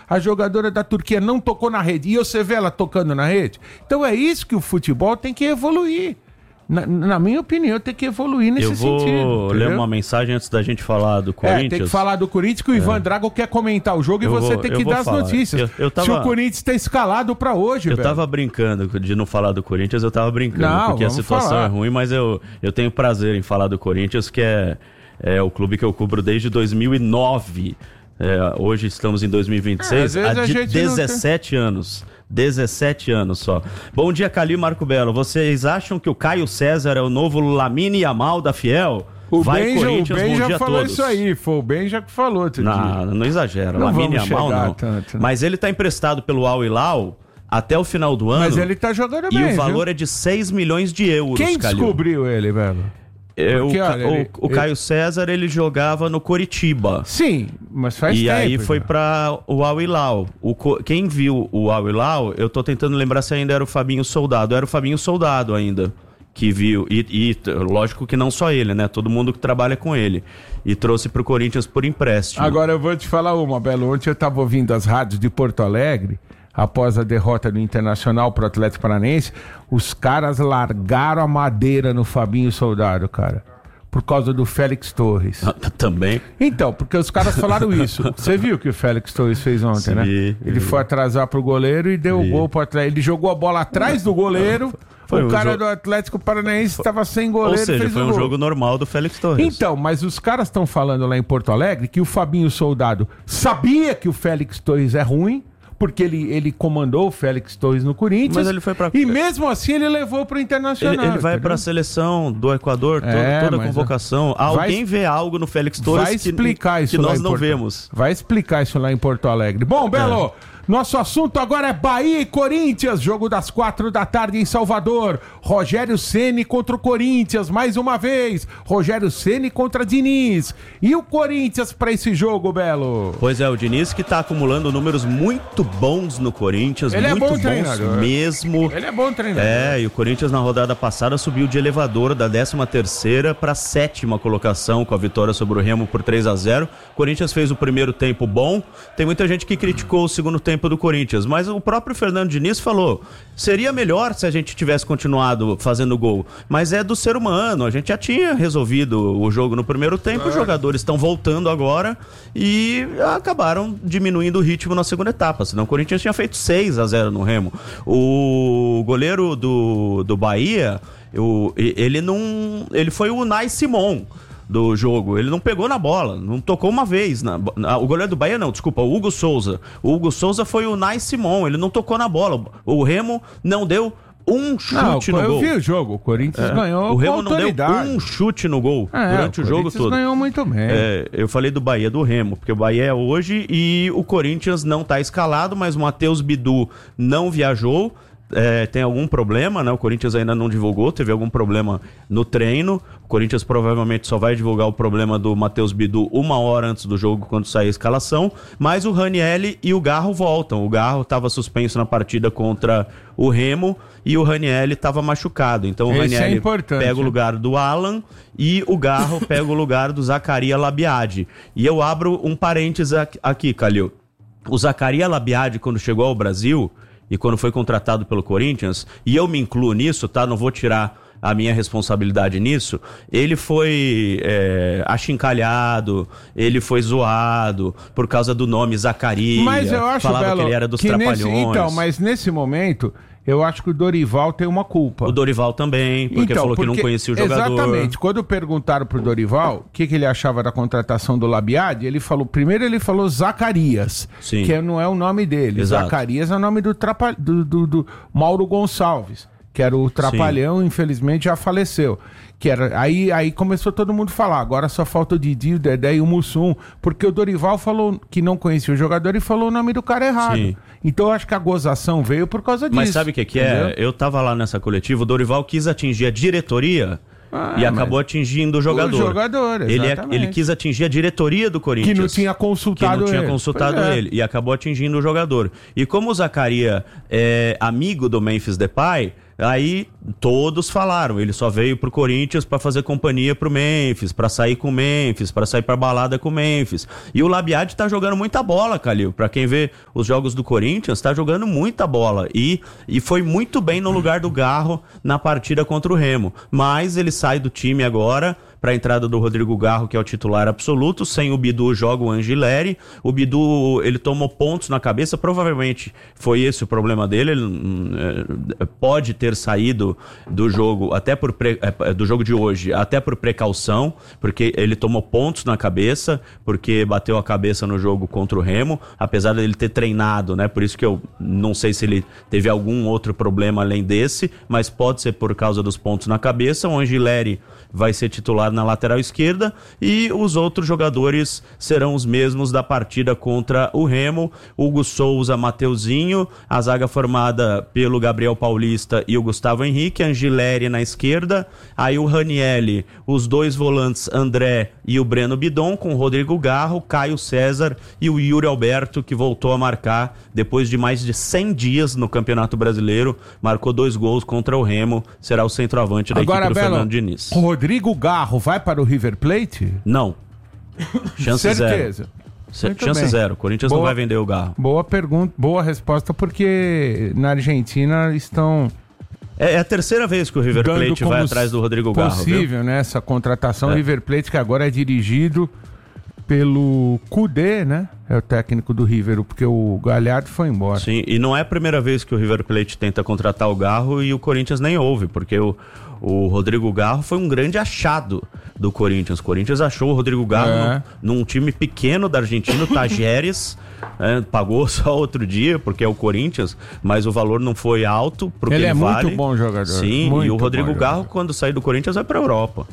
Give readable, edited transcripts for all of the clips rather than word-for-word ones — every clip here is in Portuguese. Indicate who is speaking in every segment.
Speaker 1: a jogadora da Turquia não tocou na rede, e você vê ela tocando na rede. Então é isso que o futebol tem que evoluir. Na minha opinião, tem que evoluir nesse sentido.
Speaker 2: Eu vou ler uma mensagem antes da gente falar do Corinthians.
Speaker 1: Tem que falar do Corinthians, que o Ivan Drago quer comentar o jogo e você tem que dar as notícias. Se o Corinthians está escalado para hoje,
Speaker 2: Eu tava brincando de não falar do Corinthians, eu tava brincando, porque a situação é ruim, mas eu tenho prazer em falar do Corinthians, que é o clube que eu cubro desde 2009. Hoje estamos em 2026, há 17 anos. 17 anos só. Bom dia, Calil e Marco Belo. Vocês acham que o Caio César é o novo Lamine Yamal da Fiel?
Speaker 1: Corinthians, bom dia já falou isso aí, foi o Benja que falou.
Speaker 2: Não exagera, Lamine Yamal não. Tanto. Mas ele tá emprestado pelo Al Hilal até o final do ano. Mas
Speaker 1: ele tá jogando bem.
Speaker 2: E o valor é de 6 milhões de euros,
Speaker 1: Quem descobriu ele, velho?
Speaker 2: O Caio César, ele jogava no Coritiba.
Speaker 1: Sim, mas faz tempo.
Speaker 2: E aí foi para o Al Hilal. Quem viu o Al Hilal, eu tô tentando lembrar se ainda era o Fabinho Soldado. Era o Fabinho Soldado ainda que viu. E lógico que não só ele, né? Todo mundo que trabalha com ele. E trouxe pro Corinthians por empréstimo.
Speaker 1: Agora eu vou te falar uma, Belo. Ontem eu tava ouvindo as rádios de Porto Alegre. Após a derrota do Internacional pro Atlético Paranaense, os caras largaram a madeira no Fabinho Soldado, cara. Por causa do Félix Torres.
Speaker 2: Também?
Speaker 1: Então, porque os caras falaram isso. Você viu o que o Félix Torres fez ontem, né? Ele foi atrasar pro goleiro e deu o gol pro Atlético. Ele jogou a bola atrás do goleiro. O cara do Atlético Paranaense estava sem goleiro.
Speaker 2: Ou seja, foi um jogo normal do Félix Torres.
Speaker 1: Então, mas os caras estão falando lá em Porto Alegre que o Fabinho Soldado sabia que o Félix Torres é ruim, porque ele comandou o Félix Torres no Corinthians.
Speaker 2: Mas ele foi pra...
Speaker 1: E mesmo assim ele levou pro Internacional.
Speaker 2: Ele vai pra seleção do Equador, toda a convocação. Alguém vê algo no Félix Torres
Speaker 1: vai explicar isso
Speaker 2: que nós não vemos.
Speaker 1: Vai explicar isso lá em Porto Alegre. Bom, Belo... Nosso assunto agora é Bahia e Corinthians, jogo das 4h em Salvador. Rogério Ceni contra o Corinthians, mais uma vez. Rogério Ceni contra Diniz. E o Corinthians para esse jogo, Belo?
Speaker 2: Pois é, o Diniz que tá acumulando números muito bons no Corinthians.
Speaker 1: Ele
Speaker 2: muito
Speaker 1: é bom
Speaker 2: bons
Speaker 1: treinador
Speaker 2: mesmo.
Speaker 1: Ele é bom treinador.
Speaker 2: E o Corinthians na rodada passada subiu de elevador da 13ª para a 7ª colocação com a vitória sobre o Remo por 3-0. O Corinthians fez o primeiro tempo bom. Tem muita gente que criticou o segundo tempo do Corinthians, mas o próprio Fernando Diniz falou, seria melhor se a gente tivesse continuado fazendo gol, mas é do ser humano, a gente já tinha resolvido o jogo no primeiro tempo, os jogadores estão voltando agora e acabaram diminuindo o ritmo na segunda etapa, senão o Corinthians tinha feito 6-0 no Remo. O goleiro do Bahia, ele foi o Unai Simon do jogo, ele não pegou na bola, não tocou uma vez, o goleiro do Bahia não, desculpa, o Hugo Souza foi o Unai Simon, ele não tocou na bola, o Remo não deu um chute no gol.
Speaker 1: Eu vi o jogo, o Corinthians ganhou.
Speaker 2: O Remo não deu um chute no gol durante o jogo todo.
Speaker 1: O Corinthians ganhou muito bem.
Speaker 2: Eu falei do Bahia, do Remo, porque o Bahia é hoje e o Corinthians não tá escalado, mas o Matheus Bidu não viajou. Tem algum problema, né? O Corinthians ainda não divulgou, teve algum problema no treino. O Corinthians provavelmente só vai divulgar o problema do Matheus Bidu 1 hora antes do jogo, quando sair a escalação. Mas o Ranielli e o Garro voltam. O Garro estava suspenso na partida contra o Remo e o Ranielli estava machucado. Então o Ranielli pega o lugar do Alan e o Garro pega o lugar do Zaccaria Labiade. E eu abro um parênteses aqui, Calil. O Zaccaria Labiade, quando chegou ao Brasil e quando foi contratado pelo Corinthians, e eu me incluo nisso, tá? Não vou tirar a minha responsabilidade nisso, ele foi achincalhado, ele foi zoado por causa do nome Zaccaria.
Speaker 1: Mas eu acho,
Speaker 2: falava
Speaker 1: Belo,
Speaker 2: que ele era dos Trapalhões.
Speaker 1: Mas nesse momento, eu acho que o Dorival tem uma culpa.
Speaker 2: O Dorival também, porque falou que não conhecia o jogador.
Speaker 1: Exatamente. Quando perguntaram pro Dorival o que ele achava da contratação do Labiade, ele falou Zacarias,
Speaker 2: sim,
Speaker 1: que não é o nome dele.
Speaker 2: Exato.
Speaker 1: Zacarias é o nome do Mauro Gonçalves, que era o Trapalhão, sim, infelizmente já faleceu. Que era, aí começou todo mundo a falar, agora só falta o Didi, o Dedé e o Mussum, porque o Dorival falou que não conhecia o jogador e falou o nome do cara errado. Sim. Então eu acho que a gozação veio por causa disso.
Speaker 2: Mas sabe o que é? Eu tava lá nessa coletiva, o Dorival quis atingir a diretoria e acabou atingindo o jogador. O
Speaker 1: jogador, exatamente.
Speaker 2: Ele quis atingir a diretoria do Corinthians.
Speaker 1: Que não tinha consultado
Speaker 2: ele. E acabou atingindo o jogador. E como o Zaccaria é amigo do Memphis Depay, Aí todos falaram, ele só veio pro Corinthians para fazer companhia pro Memphis, para sair com o Memphis, para sair pra balada com o Memphis. E o Labiade tá jogando muita bola, Calil. Pra quem vê os jogos do Corinthians, tá jogando muita bola. E foi muito bem no lugar do Garro na partida contra o Remo. Mas ele sai do time agora para a entrada do Rodrigo Garro, que é o titular absoluto. Sem o Bidu joga o Angileri. O Bidu, ele tomou pontos na cabeça, provavelmente foi esse o problema dele. Ele pode ter saído do jogo do jogo de hoje, até por precaução, porque ele tomou pontos na cabeça, porque bateu a cabeça no jogo contra o Remo, apesar dele ter treinado, né? Por isso que eu não sei se ele teve algum outro problema além desse, mas pode ser por causa dos pontos na cabeça. O Angileri vai ser titular na lateral esquerda e os outros jogadores serão os mesmos da partida contra o Remo. Hugo Souza, Mateuzinho, a zaga formada pelo Gabriel Paulista e o Gustavo Henrique, Angileri na esquerda, aí o Ranielli, os dois volantes André e o Breno Bidon, com o Rodrigo Garro, Caio César e o Yuri Alberto, que voltou a marcar depois de mais de 100 dias no Campeonato Brasileiro, marcou 2 gols contra o Remo, será o centroavante da equipe do Fernando Diniz.
Speaker 1: Rodrigo Garro vai para o River Plate?
Speaker 2: Não. Chance
Speaker 1: Certeza.
Speaker 2: Chance zero. Corinthians não vai vender o Garro.
Speaker 1: Boa pergunta, boa resposta, porque na Argentina estão...
Speaker 2: É a terceira vez que o River Plate vai atrás do Rodrigo Garro.
Speaker 1: Possível, né? Essa contratação. O River Plate, que agora é dirigido pelo Kudê, né? É o técnico do River, porque o Galhardo foi embora.
Speaker 2: Sim, e não é a primeira vez que o River Plate tenta contratar o Garro e o Corinthians nem ouve, porque o Rodrigo Garro foi um grande achado do Corinthians. O Corinthians achou o Rodrigo Garro num time pequeno da Argentina, o Tajeres, pagou só outro dia, porque é o Corinthians, mas o valor não foi alto pro que ele vale.
Speaker 1: Muito bom jogador.
Speaker 2: Sim,
Speaker 1: muito
Speaker 2: e o Rodrigo Garro, quando sair do Corinthians, vai pra Europa.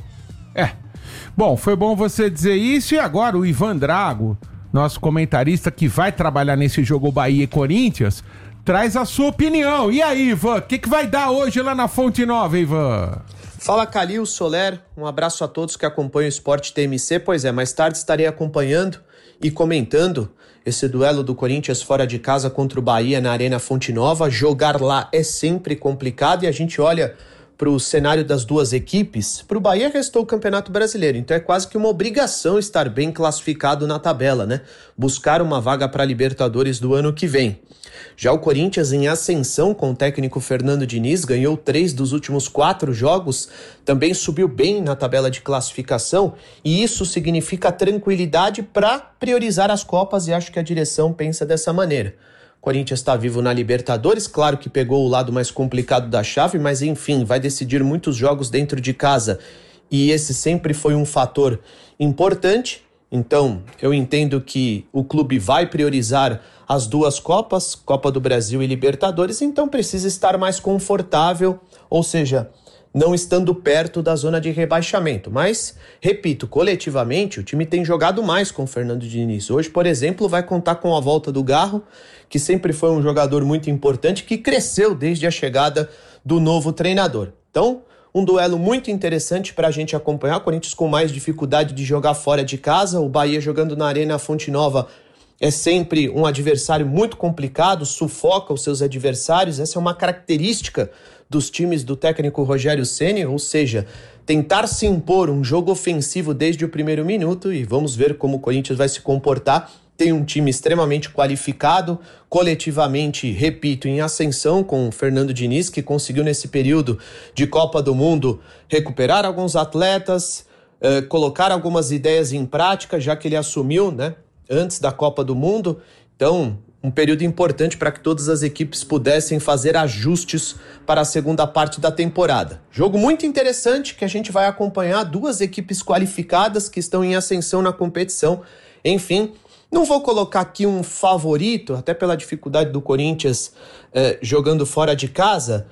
Speaker 1: Bom, foi bom você dizer isso. E agora o Ivan Drago, nosso comentarista que vai trabalhar nesse jogo Bahia e Corinthians, traz a sua opinião. E aí, Ivan, o que vai dar hoje lá na Fonte Nova, Ivan?
Speaker 3: Fala, Calil, Soler, um abraço a todos que acompanham o Esporte TMC. Pois é, mais tarde estarei acompanhando e comentando esse duelo do Corinthians fora de casa contra o Bahia na Arena Fonte Nova. Jogar lá é sempre complicado e a gente olha para o cenário das duas equipes. Para o Bahia restou o Campeonato Brasileiro, então é quase que uma obrigação estar bem classificado na tabela, né? Buscar uma vaga para a Libertadores do ano que vem. Já o Corinthians, em ascensão com o técnico Fernando Diniz, ganhou 3 dos últimos 4 jogos, também subiu bem na tabela de classificação, e isso significa tranquilidade para priorizar as Copas, e acho que a direção pensa dessa maneira. O Corinthians está vivo na Libertadores, claro que pegou o lado mais complicado da chave, mas enfim, vai decidir muitos jogos dentro de casa, e esse sempre foi um fator importante. Então, eu entendo que o clube vai priorizar as duas Copas, Copa do Brasil e Libertadores, então precisa estar mais confortável, ou seja, não estando perto da zona de rebaixamento. Mas, repito, coletivamente, o time tem jogado mais com o Fernando Diniz. Hoje, por exemplo, vai contar com a volta do Garro, que sempre foi um jogador muito importante, que cresceu desde a chegada do novo treinador. Então, um duelo muito interessante para a gente acompanhar. O Corinthians com mais dificuldade de jogar fora de casa, o Bahia jogando na Arena Fonte Nova é sempre um adversário muito complicado, sufoca os seus adversários. Essa é uma característica dos times do técnico Rogério Ceni, ou seja, tentar se impor um jogo ofensivo desde o primeiro minuto, e vamos ver como o Corinthians vai se comportar. Tem um time extremamente qualificado, coletivamente, repito, em ascensão com o Fernando Diniz, que conseguiu nesse período de Copa do Mundo recuperar alguns atletas, colocar algumas ideias em prática, já que ele assumiu, né, antes da Copa do Mundo. Então, um período importante para que todas as equipes pudessem fazer ajustes para a segunda parte da temporada. Jogo muito interessante que a gente vai acompanhar, 2 equipes qualificadas que estão em ascensão na competição. Enfim, não vou colocar aqui um favorito, até pela dificuldade do Corinthians jogando fora de casa,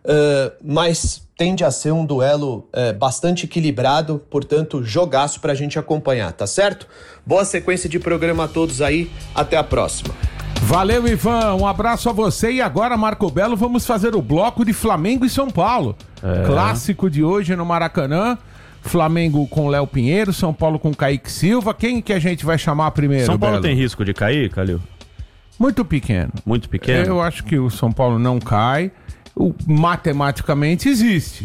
Speaker 3: mas tende a ser um duelo bastante equilibrado, portanto, jogaço para a gente acompanhar, tá certo? Boa sequência de programa a todos aí, até a próxima.
Speaker 1: Valeu, Ivan, um abraço a você. E agora, Marco Belo, vamos fazer o bloco de Flamengo e São Paulo. Clássico de hoje no Maracanã. Flamengo com Léo Pinheiro, São Paulo com Kaique Silva. Quem que a gente vai chamar primeiro,
Speaker 2: São Paulo
Speaker 1: Belo?
Speaker 2: tem risco de cair, Calil?
Speaker 1: Muito pequeno.
Speaker 2: Muito pequeno?
Speaker 1: Eu acho que o São Paulo não cai. matematicamente existe,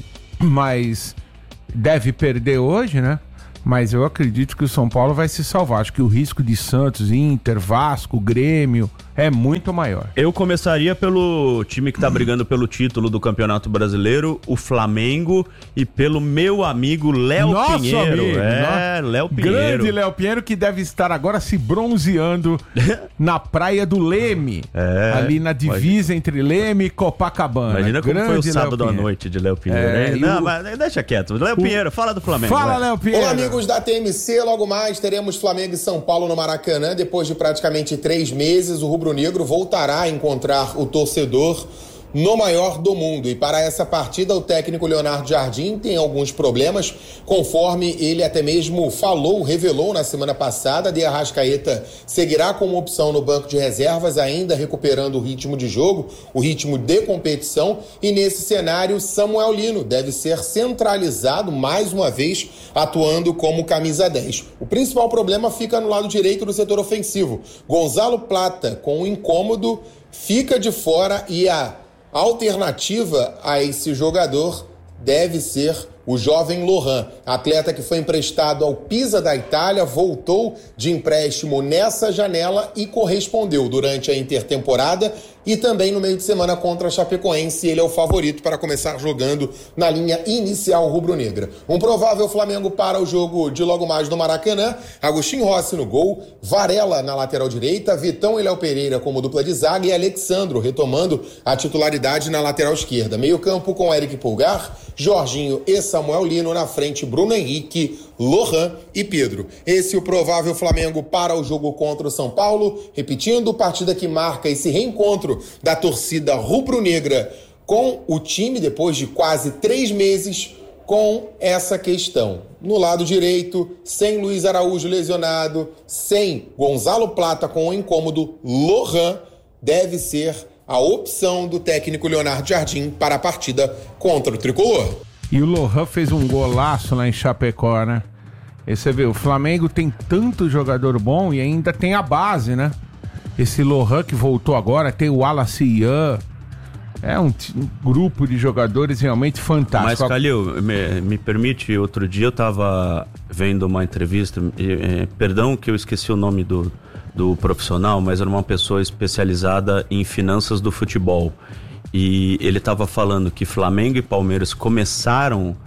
Speaker 1: mas deve perder hoje, né? Mas eu acredito que o São Paulo vai se salvar. Acho que o risco de Santos, Inter, Vasco, Grêmio é muito maior.
Speaker 2: Eu começaria pelo time que tá brigando pelo título do Campeonato Brasileiro, o Flamengo, e pelo meu amigo Léo Pinheiro. Léo Pinheiro.
Speaker 1: Grande Léo Pinheiro, que deve estar agora se bronzeando na praia do Leme. Ali na divisa entre Leme e Copacabana.
Speaker 2: Imagina como
Speaker 1: grande
Speaker 2: foi o sábado à noite de Léo Pinheiro. Não, mas deixa quieto. Léo Pinheiro, fala do Flamengo.
Speaker 1: Fala, Léo Pinheiro.
Speaker 4: Olá, amigos da TMC. Logo mais teremos Flamengo e São Paulo no Maracanã. Depois de praticamente 3 meses, o rubro-negro voltará a encontrar o torcedor no maior do mundo. E para essa partida, o técnico Leonardo Jardim tem alguns problemas, conforme ele até mesmo revelou na semana passada. De Arrascaeta seguirá como opção no banco de reservas, ainda recuperando o ritmo de jogo, o ritmo de competição. E nesse cenário, Samuel Lino deve ser centralizado mais uma vez, atuando como camisa 10. O principal problema fica no lado direito do setor ofensivo. Gonzalo Plata, com um incômodo, fica de fora, e a alternativa a esse jogador deve ser o jovem Lohan, atleta que foi emprestado ao Pisa da Itália, voltou de empréstimo nessa janela e correspondeu durante a intertemporada e também no meio de semana contra a Chapecoense. Ele é o favorito para começar jogando na linha inicial rubro-negra. Um provável Flamengo para o jogo de logo mais no Maracanã: Agostinho Rossi no gol, Varela na lateral direita, Vitão e Léo Pereira como dupla de zaga e Alexandro retomando a titularidade na lateral esquerda. Meio campo com Eric Pulgar, Jorginho e Samuel Lino, na frente Bruno Henrique, Lohan e Pedro. Esse é o provável Flamengo para o jogo contra o São Paulo. Repetindo, partida que marca esse reencontro da torcida rubro-negra com o time depois de quase 3 meses com essa questão. No lado direito, sem Luiz Araújo lesionado, sem Gonzalo Plata com o incômodo, Lohan deve ser a opção do técnico Leonardo Jardim para a partida contra o Tricolor.
Speaker 1: E o Lohan fez um golaço lá em Chapecó, né? E você vê, o Flamengo tem tanto jogador bom e ainda tem a base, né? Esse Lohan que voltou agora, tem o Wallace Ian. É um grupo de jogadores realmente fantástico.
Speaker 2: Mas, Calil, me permite, outro dia eu tava vendo uma entrevista, perdão que eu esqueci o nome do profissional, mas era uma pessoa especializada em finanças do futebol. E ele estava falando que Flamengo e Palmeiras começaram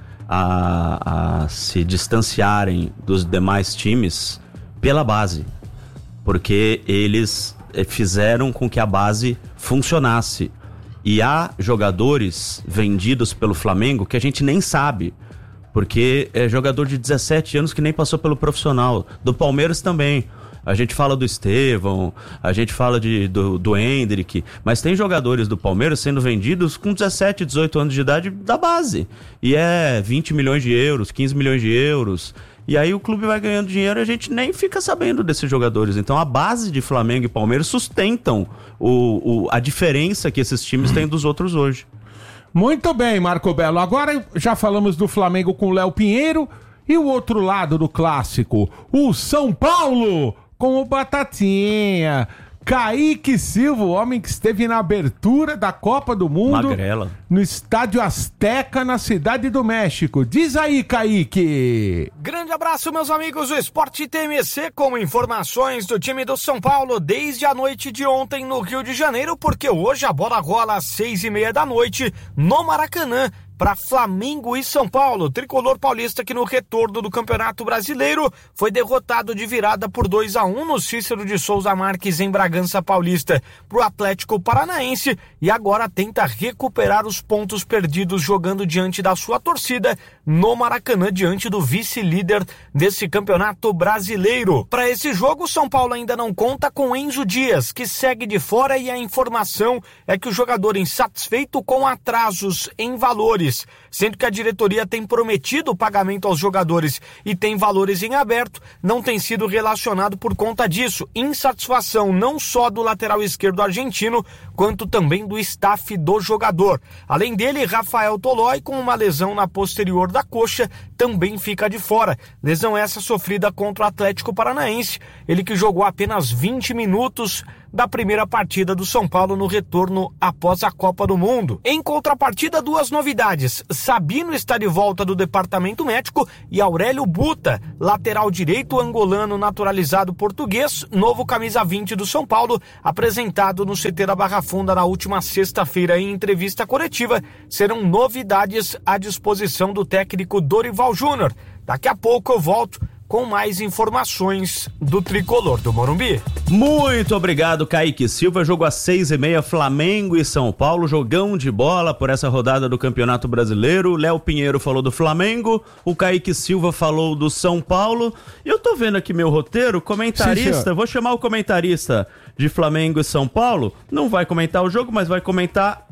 Speaker 2: a se distanciarem dos demais times pela base, porque eles fizeram com que a base funcionasse. E há jogadores vendidos pelo Flamengo que a gente nem sabe, porque é jogador de 17 anos que nem passou pelo profissional. Do Palmeiras também. A gente fala do Estevão, a gente fala do Hendrick, mas tem jogadores do Palmeiras sendo vendidos com 17, 18 anos de idade da base. E é 20 milhões de euros, 15 milhões de euros. E aí o clube vai ganhando dinheiro e a gente nem fica sabendo desses jogadores. Então a base de Flamengo e Palmeiras sustentam a diferença que esses times têm dos outros hoje.
Speaker 1: Muito bem, Marco Belo. Agora já falamos do Flamengo com o Léo Pinheiro. E o outro lado do clássico, o São Paulo com o Batatinha. Kaique Silva, o homem que esteve na abertura da Copa do Mundo.
Speaker 2: Magrela.
Speaker 1: No Estádio Azteca, na Cidade do México. Diz aí, Kaique.
Speaker 5: Grande abraço, meus amigos do Esporte TMC, com informações do time do São Paulo desde a noite de ontem no Rio de Janeiro, porque hoje a bola rola às 6:30 da noite no Maracanã, para Flamengo e São Paulo. Tricolor paulista que no retorno do Campeonato Brasileiro foi derrotado de virada por 2-1 no Cícero de Souza Marques em Bragança Paulista pro Atlético Paranaense e agora tenta recuperar os pontos perdidos jogando diante da sua torcida no Maracanã, diante do vice-líder desse Campeonato Brasileiro. Para esse jogo, o São Paulo ainda não conta com Enzo Dias, que segue de fora, e a informação é que o jogador, insatisfeito com atrasos em valores sendo que a diretoria tem prometido o pagamento aos jogadores e tem valores em aberto, não tem sido relacionado por conta disso. Insatisfação não só do lateral esquerdo argentino, quanto também do staff do jogador. Além dele, Rafael Tolói, com uma lesão na posterior da coxa, também fica de fora. Lesão essa sofrida contra o Atlético Paranaense, ele que jogou apenas 20 minutos da primeira partida do São Paulo no retorno após a Copa do Mundo. Em contrapartida, duas novidades. Sabino está de volta do departamento médico e Aurélio Buta, lateral direito angolano naturalizado português, novo camisa 20 do São Paulo, apresentado no CT da Barra Funda na última sexta-feira em entrevista coletiva, serão novidades à disposição do técnico Dorival Júnior. Daqui a pouco eu volto com mais informações do Tricolor do Morumbi.
Speaker 2: Muito obrigado, Kaique Silva. Jogo às 6h30, Flamengo e São Paulo, jogão de bola por essa rodada do Campeonato Brasileiro. Léo Pinheiro falou do Flamengo, o Kaique Silva falou do São Paulo. E eu tô vendo aqui meu roteiro, comentarista, vou chamar o comentarista de Flamengo e São Paulo, não vai comentar o jogo, mas vai comentar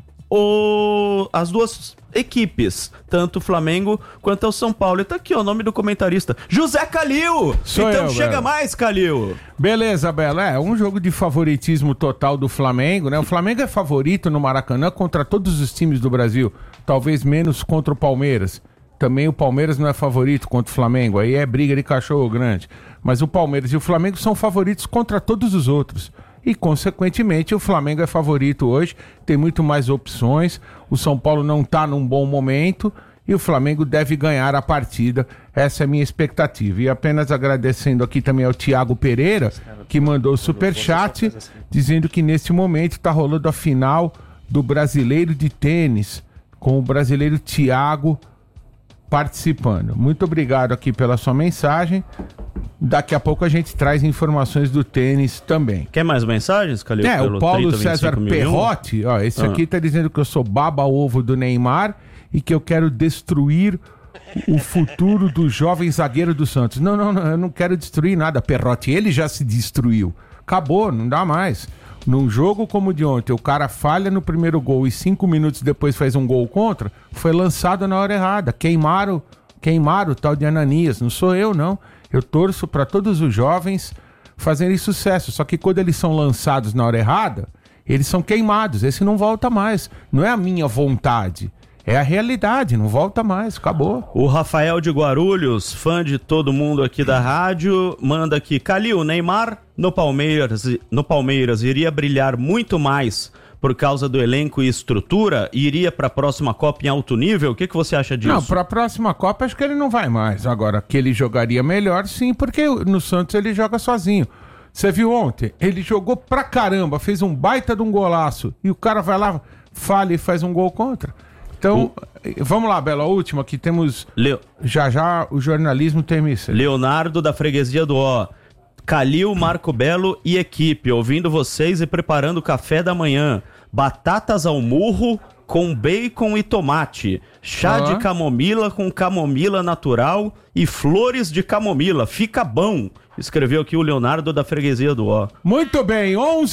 Speaker 2: as duas equipes, tanto o Flamengo quanto o São Paulo. E tá aqui ó, o nome do comentarista, José Calil. Então chega Bela. Mais, Calil.
Speaker 1: Beleza, Bela. É um jogo de favoritismo total do Flamengo, né? O Flamengo é favorito no Maracanã contra todos os times do Brasil, talvez menos contra o Palmeiras. Também o Palmeiras não é favorito contra o Flamengo, aí é briga de cachorro grande. Mas o Palmeiras e o Flamengo são favoritos contra todos os outros. E, consequentemente, o Flamengo é favorito hoje, tem muito mais opções, o São Paulo não está num bom momento e o Flamengo deve ganhar a partida. Essa é a minha expectativa. E apenas agradecendo aqui também ao Thiago Pereira, que mandou o superchat, dizendo que nesse momento está rolando a final do Brasileiro de Tênis, com o brasileiro Thiago participando. Muito obrigado aqui pela sua mensagem. Daqui a pouco a gente traz informações do tênis também.
Speaker 2: Quer mais mensagens, Calil?
Speaker 1: O Paulo César Perrotti, ó, esse aqui tá dizendo que eu sou baba-ovo do Neymar e que eu quero destruir o futuro do jovem zagueiro do Santos. Não, eu não quero destruir nada, Perrotti. Ele já se destruiu. Acabou, não dá mais. Num jogo como o de ontem, o cara falha no primeiro gol e 5 minutos depois faz um gol contra, foi lançado na hora errada. Queimaram o tal de Ananias. Não sou eu, não. Eu torço para todos os jovens fazerem sucesso. Só que quando eles são lançados na hora errada, eles são queimados. Esse não volta mais. Não é a minha vontade. É a realidade. Não volta mais. Acabou.
Speaker 2: O Rafael de Guarulhos, fã de todo mundo aqui da rádio, manda aqui. Calil, Neymar no Palmeiras iria brilhar muito mais por causa do elenco e estrutura, e iria para a próxima Copa em alto nível? O que você acha disso?
Speaker 1: Não, para a próxima Copa acho que ele não vai mais. Agora, que ele jogaria melhor, sim, porque no Santos ele joga sozinho. Você viu ontem? Ele jogou pra caramba, fez um baita de um golaço, e o cara vai lá, falha e faz um gol contra. Então, vamos lá, Bela, a última, que temos já o jornalismo TMC.
Speaker 2: Leonardo da Freguesia do Ó. Calil, Marco Belo e equipe, ouvindo vocês e preparando o café da manhã. Batatas ao murro com bacon e tomate. Chá de camomila com camomila natural e flores de camomila. Fica bom. Escreveu aqui o Leonardo da Freguesia do Ó.
Speaker 1: Muito bem,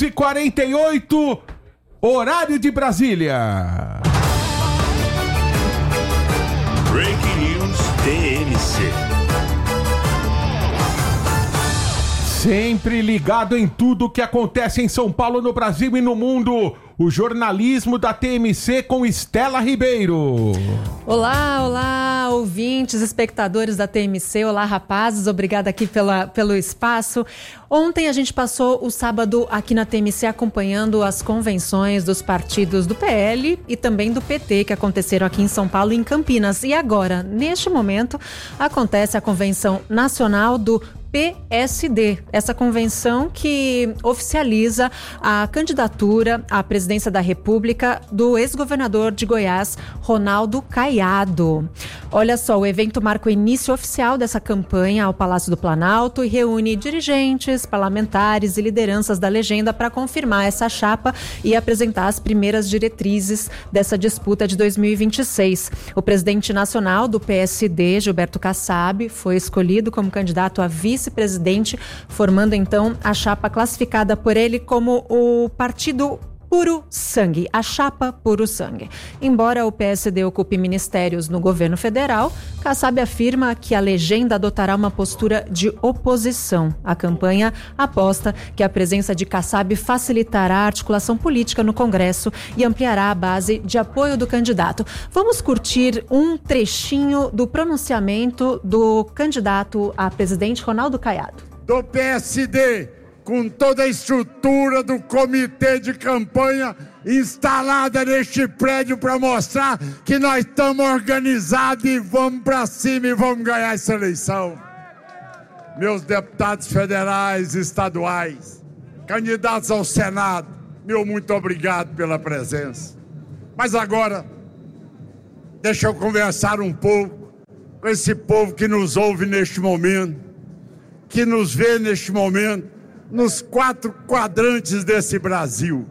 Speaker 1: 11h48, horário de Brasília.
Speaker 6: Breaking News TMC.
Speaker 1: Sempre ligado em tudo que acontece em São Paulo, no Brasil e no mundo. O jornalismo da TMC com Estela Ribeiro.
Speaker 7: Olá, ouvintes, espectadores da TMC. Olá, rapazes. Obrigada aqui pelo espaço. Ontem a gente passou o sábado aqui na TMC acompanhando as convenções dos partidos do PL e também do PT que aconteceram aqui em São Paulo e em Campinas. E agora, neste momento, acontece a convenção nacional do PSD, essa convenção que oficializa a candidatura à presidência da República do ex-governador de Goiás, Ronaldo Caiado. Olha só, o evento marca o início oficial dessa campanha ao Palácio do Planalto e reúne dirigentes, parlamentares e lideranças da legenda para confirmar essa chapa e apresentar as primeiras diretrizes dessa disputa de 2026. O presidente nacional do PSD, Gilberto Kassab, foi escolhido como candidato a vice-presidente, formando então a chapa classificada por ele como o partido puro sangue, a chapa puro sangue. Embora o PSD ocupe ministérios no governo federal, Kassab afirma que a legenda adotará uma postura de oposição. A campanha aposta que a presença de Kassab facilitará a articulação política no Congresso e ampliará a base de apoio do candidato. Vamos curtir um trechinho do pronunciamento do candidato a presidente Ronaldo Caiado.
Speaker 8: Do PSD, com toda a estrutura do comitê de campanha instalada neste prédio para mostrar que nós estamos organizados e vamos para cima e vamos ganhar essa eleição. Meus deputados federais e estaduais, candidatos ao Senado, meu muito obrigado pela presença. Mas agora, deixa eu conversar um pouco com esse povo que nos ouve neste momento, que nos vê neste momento, nos 4 quadrantes desse Brasil.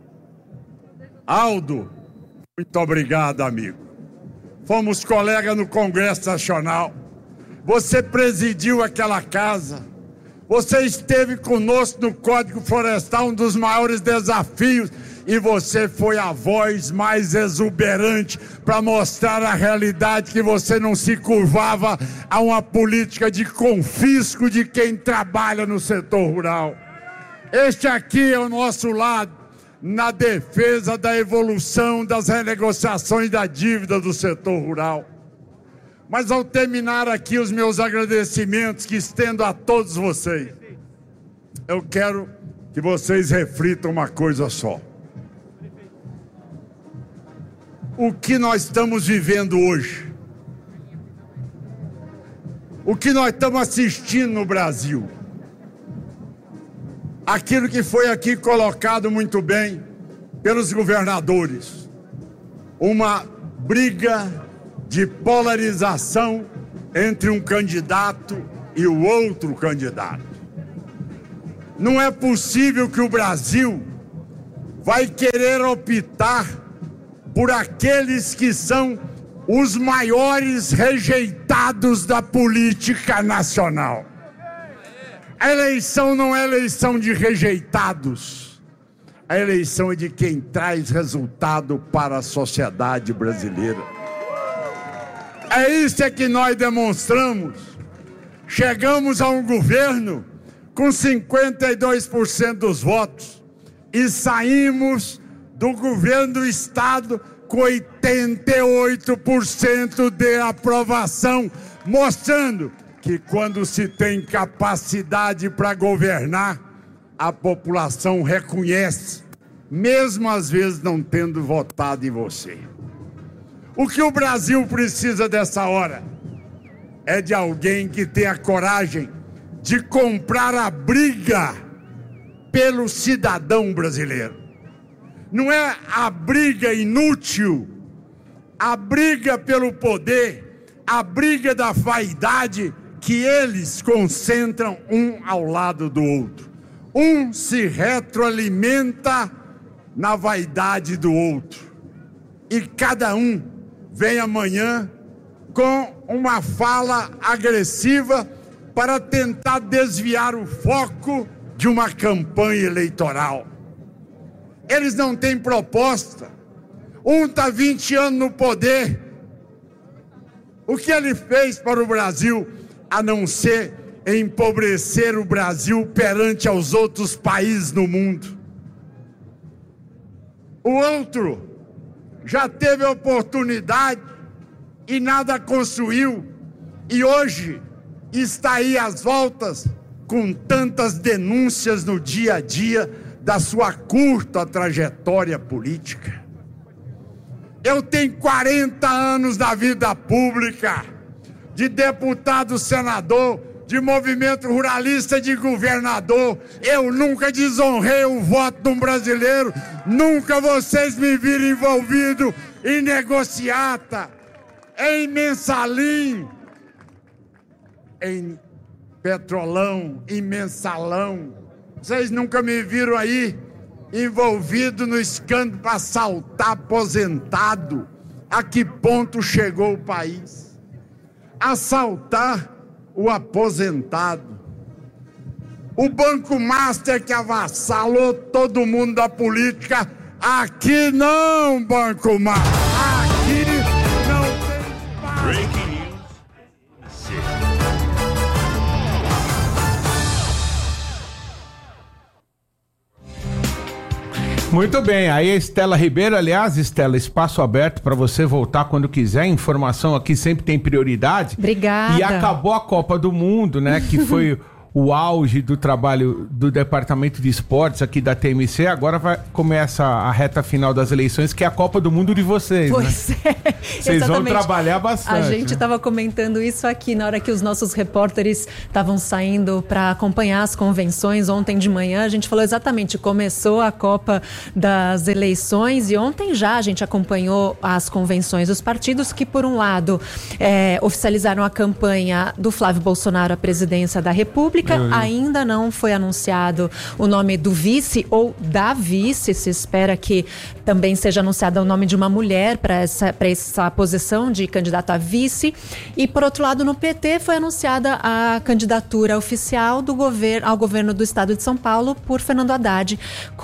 Speaker 8: Aldo, muito obrigado, amigo. Fomos colegas no Congresso Nacional. Você presidiu aquela casa. Você esteve conosco no Código Florestal, um dos maiores desafios, e você foi a voz mais exuberante para mostrar a realidade, que você não se curvava a uma política de confisco de quem trabalha no setor rural. Este aqui é o nosso lado, na defesa da evolução das renegociações da dívida do setor rural. Mas ao terminar aqui os meus agradecimentos que estendo a todos vocês, eu quero que vocês reflitam uma coisa só. O que nós estamos vivendo hoje, o que nós estamos assistindo no Brasil, aquilo que foi aqui colocado muito bem pelos governadores, uma briga de polarização entre um candidato e o outro candidato. Não é possível que o Brasil vai querer optar por aqueles que são os maiores rejeitados da política nacional. A eleição não é eleição de rejeitados. A eleição é de quem traz resultado para a sociedade brasileira. É isso que nós demonstramos. Chegamos a um governo com 52% dos votos e saímos do governo do Estado com 88% de aprovação, mostrando que quando se tem capacidade para governar, a população reconhece, mesmo às vezes não tendo votado em você. O que o Brasil precisa dessa hora é de alguém que tenha coragem de comprar a briga pelo cidadão brasileiro. Não é a briga inútil, a briga pelo poder, a briga da vaidade que eles concentram um ao lado do outro. Um se retroalimenta na vaidade do outro. E cada um vem amanhã com uma fala agressiva para tentar desviar o foco de uma campanha eleitoral. Eles não têm proposta. Um está 20 anos no poder. O que ele fez para o Brasil, a não ser empobrecer o Brasil perante aos outros países no mundo? O outro já teve oportunidade e nada construiu, e hoje está aí às voltas com tantas denúncias no dia a dia da sua curta trajetória política. Eu tenho 40 anos na vida pública, de deputado, senador, de movimento ruralista, de governador. Eu nunca desonrei o voto de um brasileiro, nunca vocês me viram envolvido em negociata, em mensalim, em petrolão, em mensalão. Vocês nunca me viram aí envolvido no escândalo para assaltar aposentado. A que ponto chegou o país? Assaltar o aposentado. O Banco Master, que avassalou todo mundo da política, Aqui não, Banco Mar. Aqui não tem.
Speaker 6: Breaking News.
Speaker 1: Muito bem, aí a Estela Ribeiro, aliás, Estela, espaço aberto para você voltar quando quiser, informação aqui sempre tem prioridade.
Speaker 7: Obrigada.
Speaker 1: E acabou a Copa do Mundo, né, que foi o auge do trabalho do Departamento de Esportes aqui da TMC, agora começa a reta final das eleições, que é a Copa do Mundo de vocês,
Speaker 7: pois
Speaker 1: né?
Speaker 7: É,
Speaker 1: vocês vão trabalhar bastante.
Speaker 7: A gente
Speaker 1: né?
Speaker 7: estava comentando isso aqui na hora que os nossos repórteres estavam saindo para acompanhar as convenções. Ontem de manhã a gente falou exatamente, começou a Copa das Eleições e ontem já a gente acompanhou as convenções dos partidos que, por um lado, oficializaram a campanha do Flávio Bolsonaro à presidência da República. Ainda não foi anunciado o nome do vice ou da vice. Se espera que também seja anunciado o nome de uma mulher para essa posição de candidata a vice. E, por outro lado, no PT foi anunciada a candidatura oficial ao governo do estado de São Paulo por Fernando Haddad,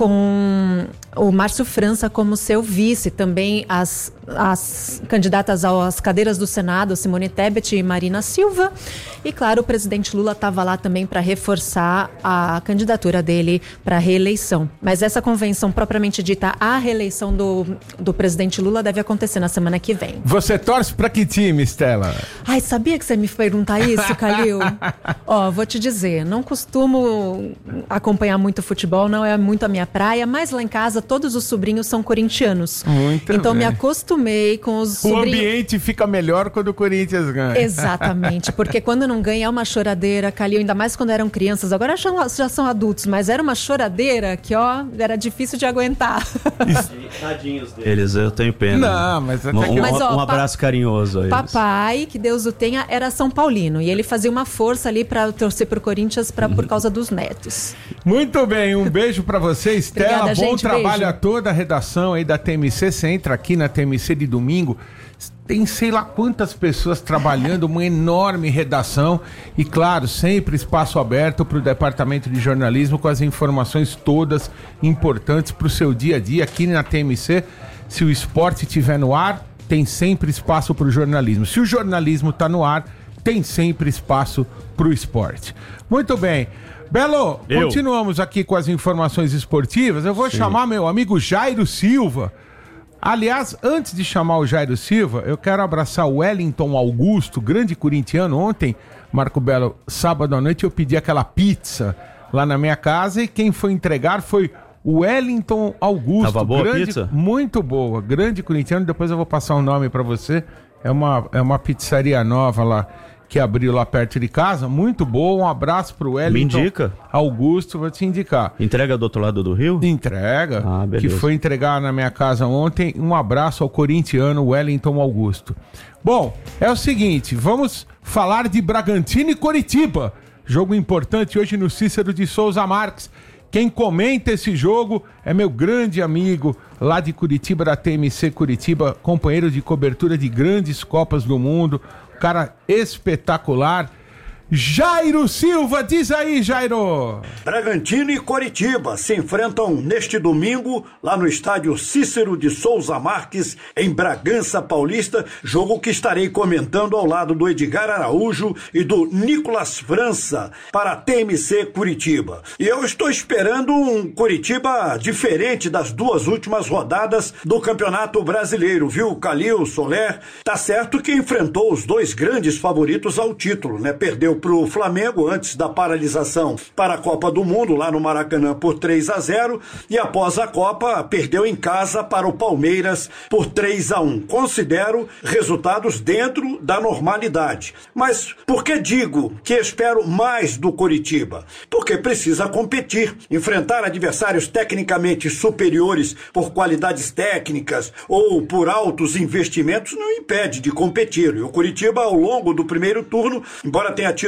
Speaker 7: com o Márcio França como seu vice. Também as candidatas às cadeiras do Senado, Simone Tebet e Marina Silva. E, claro, o presidente Lula estava lá também para reforçar a candidatura dele para a reeleição. Mas essa convenção propriamente dita, a reeleição do presidente Lula deve acontecer na semana que vem.
Speaker 1: Você torce para que time, Estela?
Speaker 7: Ai, sabia que você me perguntar isso, Calil? Ó, vou te dizer, não costumo acompanhar muito futebol, não é muito a minha praia, mas lá em casa todos os sobrinhos são corintianos.
Speaker 1: Muito
Speaker 7: então
Speaker 1: bem.
Speaker 7: Me acostumei com os sobrinhos.
Speaker 1: O ambiente fica melhor quando o Corinthians ganha.
Speaker 7: Exatamente, porque quando não ganha é uma choradeira, Calil, ainda mais quando eram crianças, agora já são adultos, mas era uma choradeira que, ó, era difícil de aguentar.
Speaker 2: Tadinhos deles, eu tenho pena.
Speaker 1: Não, mas até
Speaker 2: um abraço carinhoso a eles.
Speaker 7: Papai, que Deus o tenha, era São Paulino, e ele fazia uma força ali para torcer pro Corinthians por causa dos netos.
Speaker 1: Muito bem, um beijo para você, Estela.
Speaker 7: Obrigada,
Speaker 1: bom
Speaker 7: gente,
Speaker 1: trabalho
Speaker 7: beijo.
Speaker 1: a toda a redação aí da TMC. Você entra aqui na TMC de domingo, tem sei lá quantas pessoas trabalhando, uma enorme redação e, claro, sempre espaço aberto para o Departamento de Jornalismo com as informações todas importantes para o seu dia a dia aqui na TMC. Se o esporte estiver no ar, tem sempre espaço para o jornalismo. Se o jornalismo está no ar, tem sempre espaço para o esporte. Muito bem. Belo, continuamos aqui com as informações esportivas. Eu vou chamar meu amigo Jairo Silva. Aliás, antes de chamar o Jairo Silva, eu quero abraçar o Wellington Augusto, grande corintiano. Ontem, Marco Belo, sábado à noite, eu pedi aquela pizza lá na minha casa e quem foi entregar foi o Wellington Augusto.
Speaker 2: Tava boa a pizza?
Speaker 1: Muito boa, grande corintiano. Depois eu vou passar um nome pra você. É uma pizzaria nova lá, que abriu lá perto de casa, muito boa. Um abraço pro Wellington.
Speaker 2: Me indica?
Speaker 1: Augusto, vou te indicar.
Speaker 2: Entrega do outro lado do rio?
Speaker 1: Entrega,
Speaker 2: beleza.
Speaker 1: Que foi entregar na minha casa ontem. Um abraço ao corintiano Wellington Augusto. Bom, é o seguinte, vamos falar de Bragantino e Coritiba. Jogo importante hoje no Cícero de Souza Marques. Quem comenta esse jogo é meu grande amigo lá de Curitiba, da TMC Curitiba, companheiro de cobertura de grandes Copas do Mundo, cara espetacular. Jairo Silva, diz aí, Jairo.
Speaker 9: Bragantino e Coritiba se enfrentam neste domingo lá no estádio Cícero de Souza Marques, em Bragança Paulista, jogo que estarei comentando ao lado do Edgar Araújo e do Nicolas França para a TMC Curitiba. E eu estou esperando um Coritiba diferente das duas últimas rodadas do Campeonato Brasileiro, viu? Calil, Soler, tá certo que enfrentou os dois grandes favoritos ao título, né? Perdeu pro Flamengo antes da paralisação para a Copa do Mundo lá no Maracanã por 3-0 e após a Copa perdeu em casa para o Palmeiras por 3-1. Considero resultados dentro da normalidade. Mas por que digo que espero mais do Coritiba? Porque precisa competir, enfrentar adversários tecnicamente superiores por qualidades técnicas ou por altos investimentos não impede de competir. E o Coritiba, ao longo do primeiro turno, embora tenha tido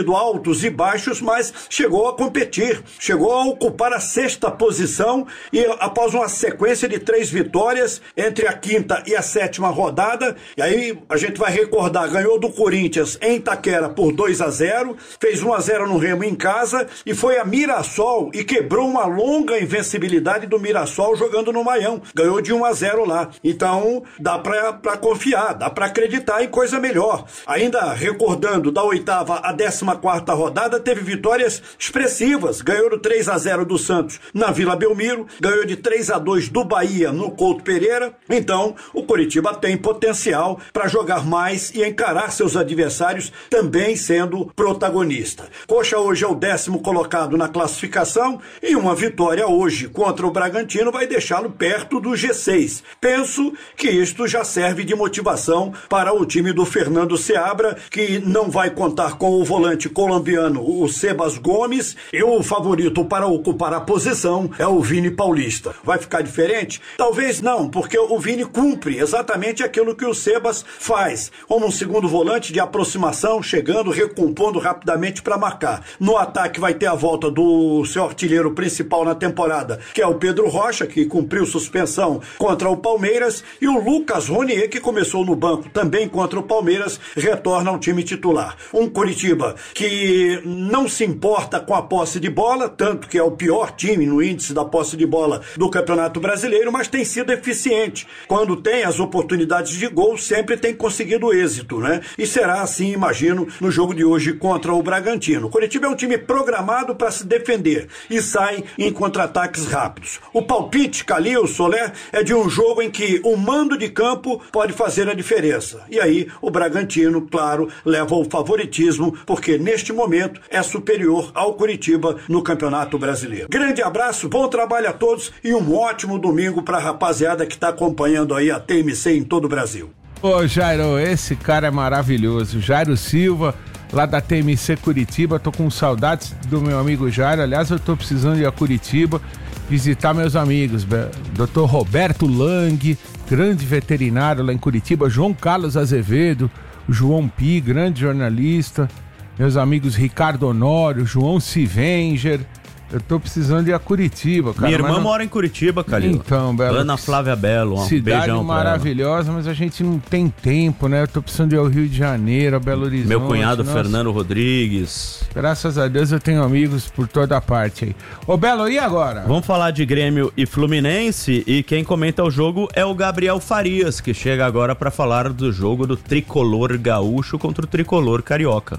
Speaker 9: tido altos e baixos, mas chegou a competir, chegou a ocupar a 6ª posição e após uma sequência de 3 vitórias entre a 5ª e a 7ª rodada, e aí a gente vai recordar, ganhou do Corinthians em Itaquera por 2-0, fez 1-0 no Remo em casa e foi a Mirassol e quebrou uma longa invencibilidade do Mirassol jogando no Maião, ganhou de 1-0 lá. Então dá pra confiar, dá pra acreditar em coisa melhor. Ainda recordando, da 8ª à 14ª rodada, teve vitórias expressivas, ganhou do 3-0 do Santos na Vila Belmiro, ganhou de 3-2 do Bahia no Couto Pereira. Então o Coritiba tem potencial para jogar mais e encarar seus adversários também sendo protagonista. Coxa hoje é o 10º colocado na classificação e uma vitória hoje contra o Bragantino vai deixá-lo perto do G6. Penso que isto já serve de motivação para o time do Fernando Seabra, que não vai contar com o volante colombiano, o Sebas Gomes, e o favorito para ocupar a posição é o Vini Paulista. Vai ficar diferente? Talvez não, porque o Vini cumpre exatamente aquilo que o Sebas faz, como um segundo volante de aproximação, chegando, recompondo rapidamente para marcar. No ataque vai ter a volta do seu artilheiro principal na temporada, que é o Pedro Rocha, que cumpriu suspensão contra o Palmeiras, e o Lucas Ronier, que começou no banco também contra o Palmeiras, retorna ao time titular. Um Coritiba que não se importa com a posse de bola, tanto que é o pior time no índice da posse de bola do Campeonato Brasileiro, mas tem sido eficiente. Quando tem as oportunidades de gol, sempre tem conseguido êxito, né? E será assim, imagino, no jogo de hoje contra o Bragantino. O Coritiba é um time programado para se defender e sai em contra-ataques rápidos. O palpite, Calil, Soler, é de um jogo em que o mando de campo pode fazer a diferença. E aí o Bragantino, claro, leva o favoritismo, porque neste momento é superior ao Coritiba no Campeonato Brasileiro. Grande abraço, bom trabalho a todos e um ótimo domingo para a rapaziada que está acompanhando aí a TMC em todo o Brasil.
Speaker 1: Ô Jairo, esse cara é maravilhoso. Jairo Silva, lá da TMC Curitiba. Tô com saudades do meu amigo Jairo. Aliás, eu tô precisando ir a Curitiba visitar meus amigos. Dr. Roberto Lang, grande veterinário lá em Curitiba. João Carlos Azevedo, João Pi, grande jornalista. Meus amigos Ricardo Honório, João Sivenger. Eu tô precisando ir a Curitiba, cara.
Speaker 2: Minha irmã mora em Curitiba, Calil.
Speaker 1: Então, Belo.
Speaker 2: Ana Flávia Belo, um
Speaker 1: cidade
Speaker 2: beijão
Speaker 1: maravilhosa, mas a gente não tem tempo, né? Eu tô precisando ir ao Rio de Janeiro, a Belo Horizonte.
Speaker 2: Meu cunhado Fernando Rodrigues.
Speaker 1: Graças a Deus eu tenho amigos por toda parte aí. Ô, Belo, e agora?
Speaker 2: Vamos falar de Grêmio e Fluminense, e quem comenta o jogo é o Gabriel Farias, que chega agora para falar do jogo do tricolor gaúcho contra o tricolor carioca.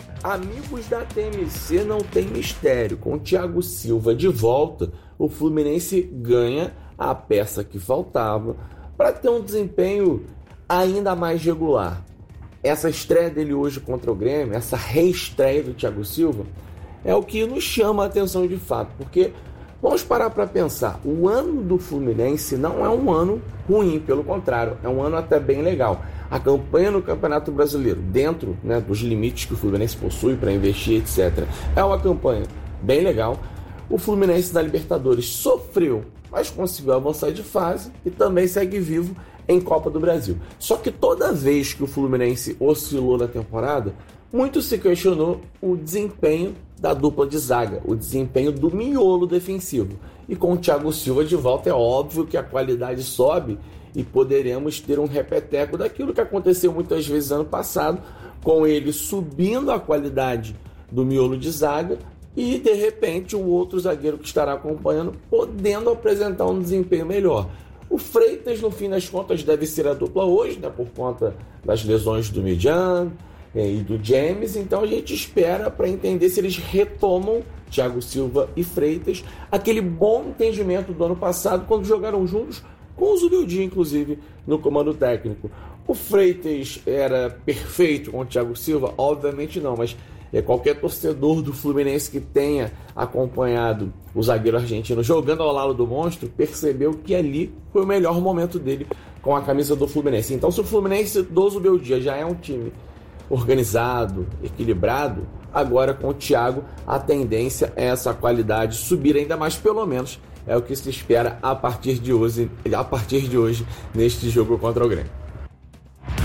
Speaker 10: Amigos da TMC, não tem mistério. Com o Thiago Silva de volta, o Fluminense ganha a peça que faltava para ter um desempenho ainda mais regular. Essa estreia dele hoje contra o Grêmio, essa reestreia do Thiago Silva, é o que nos chama a atenção de fato, porque vamos parar para pensar, o ano do Fluminense não é um ano ruim, pelo contrário, é um ano até bem legal. A campanha no Campeonato Brasileiro, dentro, né, dos limites que o Fluminense possui para investir, etc., é uma campanha bem legal. O Fluminense da Libertadores sofreu, mas conseguiu avançar de fase e também segue vivo em Copa do Brasil. Só que toda vez que o Fluminense oscilou na temporada, muito se questionou o desempenho da dupla de zaga, o desempenho do miolo defensivo. E com o Thiago Silva de volta, é óbvio que a qualidade sobe e poderemos ter um repeteco daquilo que aconteceu muitas vezes ano passado, com ele subindo a qualidade do miolo de zaga e, de repente, o outro zagueiro que estará acompanhando podendo apresentar um desempenho melhor. O Freitas, no fim das contas, deve ser a dupla hoje, né, por conta das lesões do Midjan e do James, então a gente espera para entender se eles retomam, Thiago Silva e Freitas, aquele bom entendimento do ano passado, quando jogaram juntos com o Zubeldia, inclusive, no comando técnico. O Freitas era perfeito com o Thiago Silva? Obviamente não, mas qualquer torcedor do Fluminense que tenha acompanhado o zagueiro argentino jogando ao lado do monstro, percebeu que ali foi o melhor momento dele com a camisa do Fluminense. Então, se o Fluminense do Zubeldia já é um time organizado, equilibrado, agora com o Thiago a tendência é essa qualidade subir ainda mais, pelo menos é o que se espera a partir de hoje neste jogo contra o Grêmio.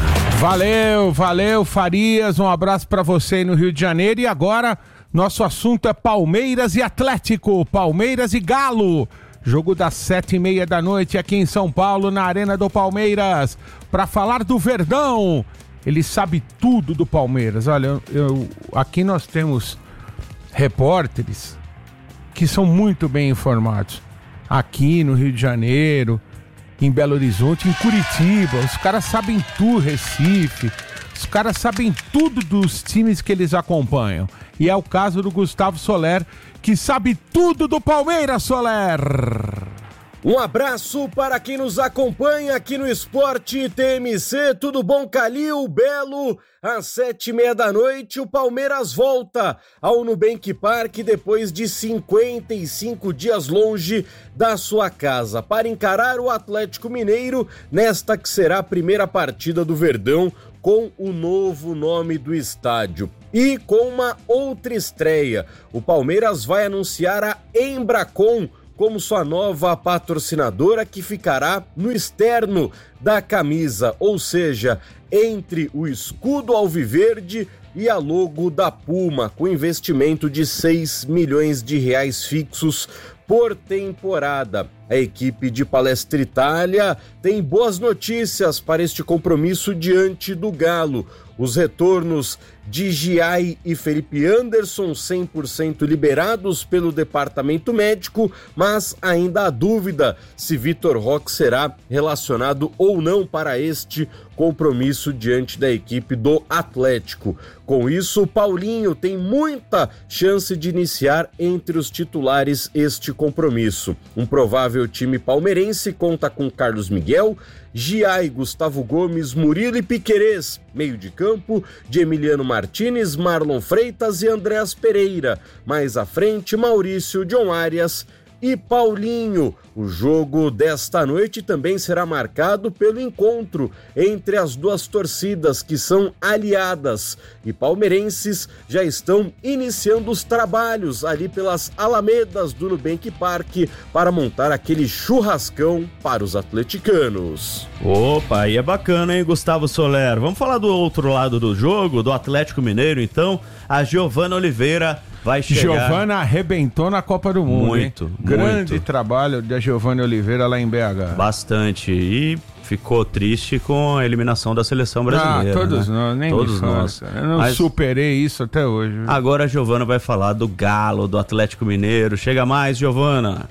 Speaker 1: Valeu, Farias, um abraço pra você aí no Rio de Janeiro. E agora, nosso assunto é Palmeiras e Atlético, Palmeiras e Galo. Jogo das 7h30 da noite aqui em São Paulo, na Arena do Palmeiras. Pra falar do Verdão, ele sabe tudo do Palmeiras. Olha, aqui nós temos repórteres que são muito bem informados. Aqui no Rio de Janeiro, em Belo Horizonte, em Curitiba, os caras sabem tudo, Recife, os caras sabem tudo dos times que eles acompanham. E é o caso do Gustavo Soler, que sabe tudo do Palmeiras, Soler!
Speaker 11: Um abraço para quem nos acompanha aqui no Esporte TMC, tudo bom, Calil, Belo? Às 7h30 da noite, o Palmeiras volta ao Nubank Park depois de 55 dias longe da sua casa para encarar o Atlético Mineiro nesta que será a primeira partida do Verdão com o novo nome do estádio. E com uma outra estreia, o Palmeiras vai anunciar a Embracon como sua nova patrocinadora, que ficará no externo da camisa, ou seja, entre o escudo alviverde e a logo da Puma, com investimento de 6 milhões de reais fixos por temporada. A equipe de Palestra Itália tem boas notícias para este compromisso diante do Galo. Os retornos de Giai e Felipe Anderson 100% liberados pelo departamento médico, mas ainda há dúvida se Vitor Roque será relacionado ou não para este compromisso diante da equipe do Atlético. Com isso, o Paulinho tem muita chance de iniciar entre os titulares este compromisso. Um provável time palmeirense conta com Carlos Miguel, Giai, Gustavo Gomes, Murilo e Piquerez, meio de campo de Emiliano Martínez, Marlon Freitas e Andréas Pereira. Mais à frente, Maurício, John Arias e Paulinho. O jogo desta noite também será marcado pelo encontro entre as duas torcidas, que são aliadas, e palmeirenses já estão iniciando os trabalhos ali pelas alamedas do Nubank Park para montar aquele churrascão para os atleticanos.
Speaker 2: Opa, aí é bacana, hein, Gustavo Soler? Vamos falar do outro lado do jogo, do Atlético Mineiro, então. A Giovana Oliveira vai chegar.
Speaker 1: Giovana arrebentou na Copa do Mundo,
Speaker 2: muito,
Speaker 1: hein? Grande
Speaker 2: muito.
Speaker 1: Trabalho da Giovana Oliveira lá em BH.
Speaker 2: Bastante. E ficou triste com a eliminação da seleção brasileira.
Speaker 1: Todos
Speaker 2: né?
Speaker 1: nós, nem
Speaker 2: todos nós.
Speaker 1: Eu não superei isso até hoje.
Speaker 2: Agora a Giovana vai falar do Galo, do Atlético Mineiro. Chega mais, Giovana.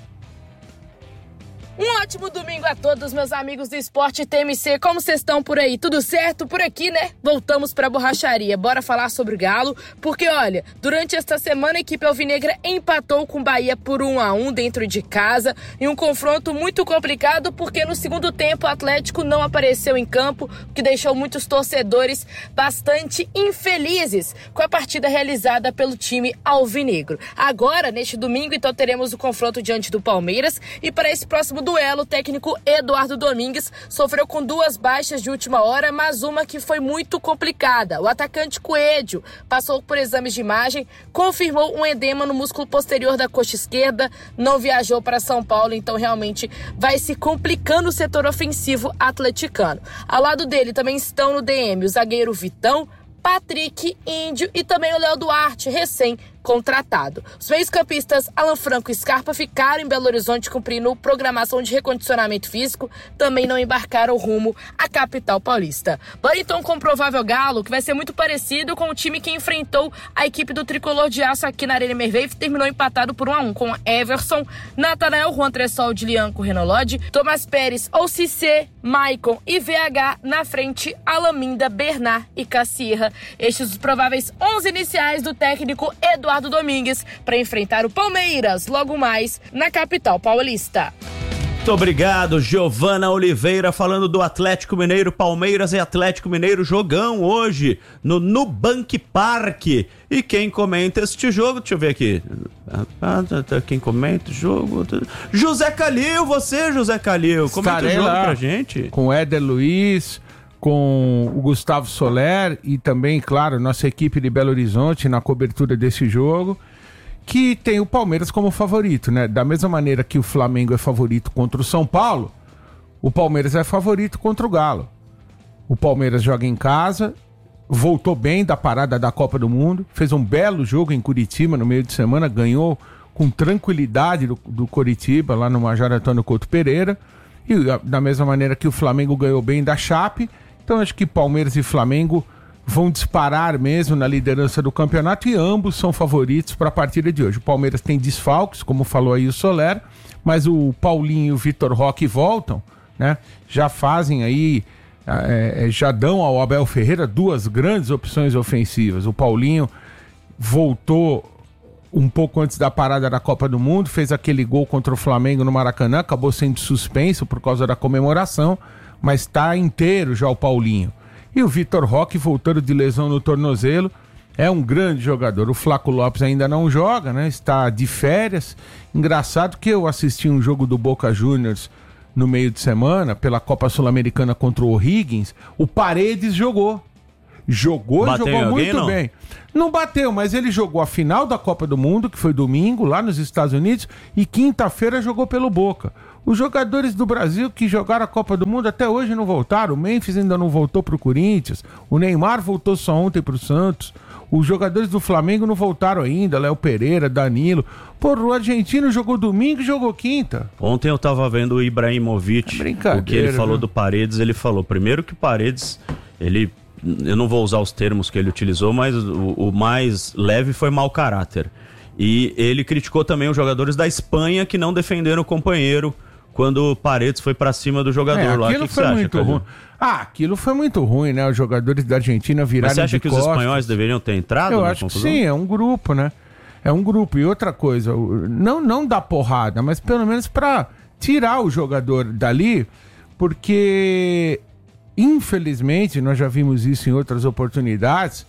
Speaker 12: Um ótimo domingo a todos, meus amigos do Esporte TMC. Como vocês estão por aí? Tudo certo por aqui, né? Voltamos pra borracharia. Bora falar sobre o Galo, porque olha, durante esta semana a equipe alvinegra empatou com o Bahia por 1-1 dentro de casa, em um confronto muito complicado, porque no segundo tempo o Atlético não apareceu em campo, o que deixou muitos torcedores bastante infelizes com a partida realizada pelo time alvinegro. Agora, neste domingo, então teremos o confronto diante do Palmeiras, e para esse próximo duelo, o técnico Eduardo Domingues sofreu com 2 baixas de última hora, mas uma que foi muito complicada. O atacante Coelho passou por exames de imagem, confirmou um edema no músculo posterior da coxa esquerda, não viajou para São Paulo, então realmente vai se complicando o setor ofensivo atleticano. Ao lado dele também estão no DM o zagueiro Vitão, Patrick, Índio e também o Léo Duarte, recém-contratado. Os meios-campistas Alan Franco e Scarpa ficaram em Belo Horizonte cumprindo programação de recondicionamento físico, também não embarcaram rumo à capital paulista. Bora então com o provável Galo, que vai ser muito parecido com o time que enfrentou a equipe do Tricolor de Aço aqui na Arena Merveille, que terminou empatado por 1-1 com Everson, Natanael, Juan Tressol, Dilian com Renan Lodge, Tomás Pérez, Cissé, Maicon e VH na frente, Alaminda, Bernard e Cassirra. Estes os prováveis 11 iniciais do técnico Eduardo Domingues para enfrentar o Palmeiras logo mais na capital paulista.
Speaker 2: Muito obrigado, Giovana Oliveira, falando do Atlético Mineiro. Palmeiras e Atlético Mineiro, jogão hoje no Nubank Park. E quem comenta este jogo, deixa eu ver aqui, quem comenta o jogo, José Calil, José Calil, comenta o jogo pra gente.
Speaker 1: Com o Éder Luiz, com o Gustavo Soler e também, claro, nossa equipe de Belo Horizonte na cobertura desse jogo, que tem o Palmeiras como favorito, né? Da mesma maneira que o Flamengo é favorito contra o São Paulo, o Palmeiras é favorito contra o Galo. O Palmeiras joga em casa, voltou bem da parada da Copa do Mundo, fez um belo jogo em Curitiba no meio de semana, ganhou com tranquilidade do Coritiba, lá no Major Antônio Couto Pereira, e da mesma maneira que o Flamengo ganhou bem da Chape. Então acho que Palmeiras e Flamengo vão disparar mesmo na liderança do campeonato e ambos são favoritos para a partida de hoje. O Palmeiras tem desfalques, como falou aí o Soler, mas o Paulinho e o Vitor Roque voltam, né? Já fazem aí, já dão ao Abel Ferreira duas grandes opções ofensivas. O Paulinho voltou um pouco antes da parada da Copa do Mundo, fez aquele gol contra o Flamengo no Maracanã, acabou sendo suspenso por causa da comemoração, mas está inteiro já o Paulinho. E o Vitor Roque, voltando de lesão no tornozelo, é um grande jogador. O Flaco Lopes ainda não joga, né? Está de férias. Engraçado que eu assisti um jogo do Boca Juniors no meio de semana, pela Copa Sul-Americana contra o O'Higgins. O Paredes jogou
Speaker 2: Bateu
Speaker 1: muito bem. Não bateu, mas ele jogou a final da Copa do Mundo, que foi domingo, lá nos Estados Unidos, e quinta-feira jogou pelo Boca. Os jogadores do Brasil que jogaram a Copa do Mundo até hoje não voltaram. O Memphis ainda não voltou pro Corinthians. O Neymar voltou só ontem pro Santos. Os jogadores do Flamengo não voltaram ainda. Léo Pereira, Danilo. Porra, o argentino jogou domingo e jogou quinta.
Speaker 2: Ontem eu tava vendo o Ibrahimovic. O que ele falou do Paredes, ele falou primeiro que Paredes, eu não vou usar os termos que ele utilizou, mas o mais leve foi mau caráter. E ele criticou também os jogadores da Espanha que não defenderam o companheiro quando o Paredes foi pra cima do jogador lá.
Speaker 1: Aquilo foi muito ruim. Aquilo foi muito ruim, né? Os jogadores da Argentina viraram de costas.
Speaker 2: Mas você acha que os espanhóis deveriam ter entrado na confusão?
Speaker 1: Eu acho que sim, é um grupo, né? É um grupo. E outra coisa, não dá porrada, mas pelo menos pra tirar o jogador dali, porque infelizmente, nós já vimos isso em outras oportunidades,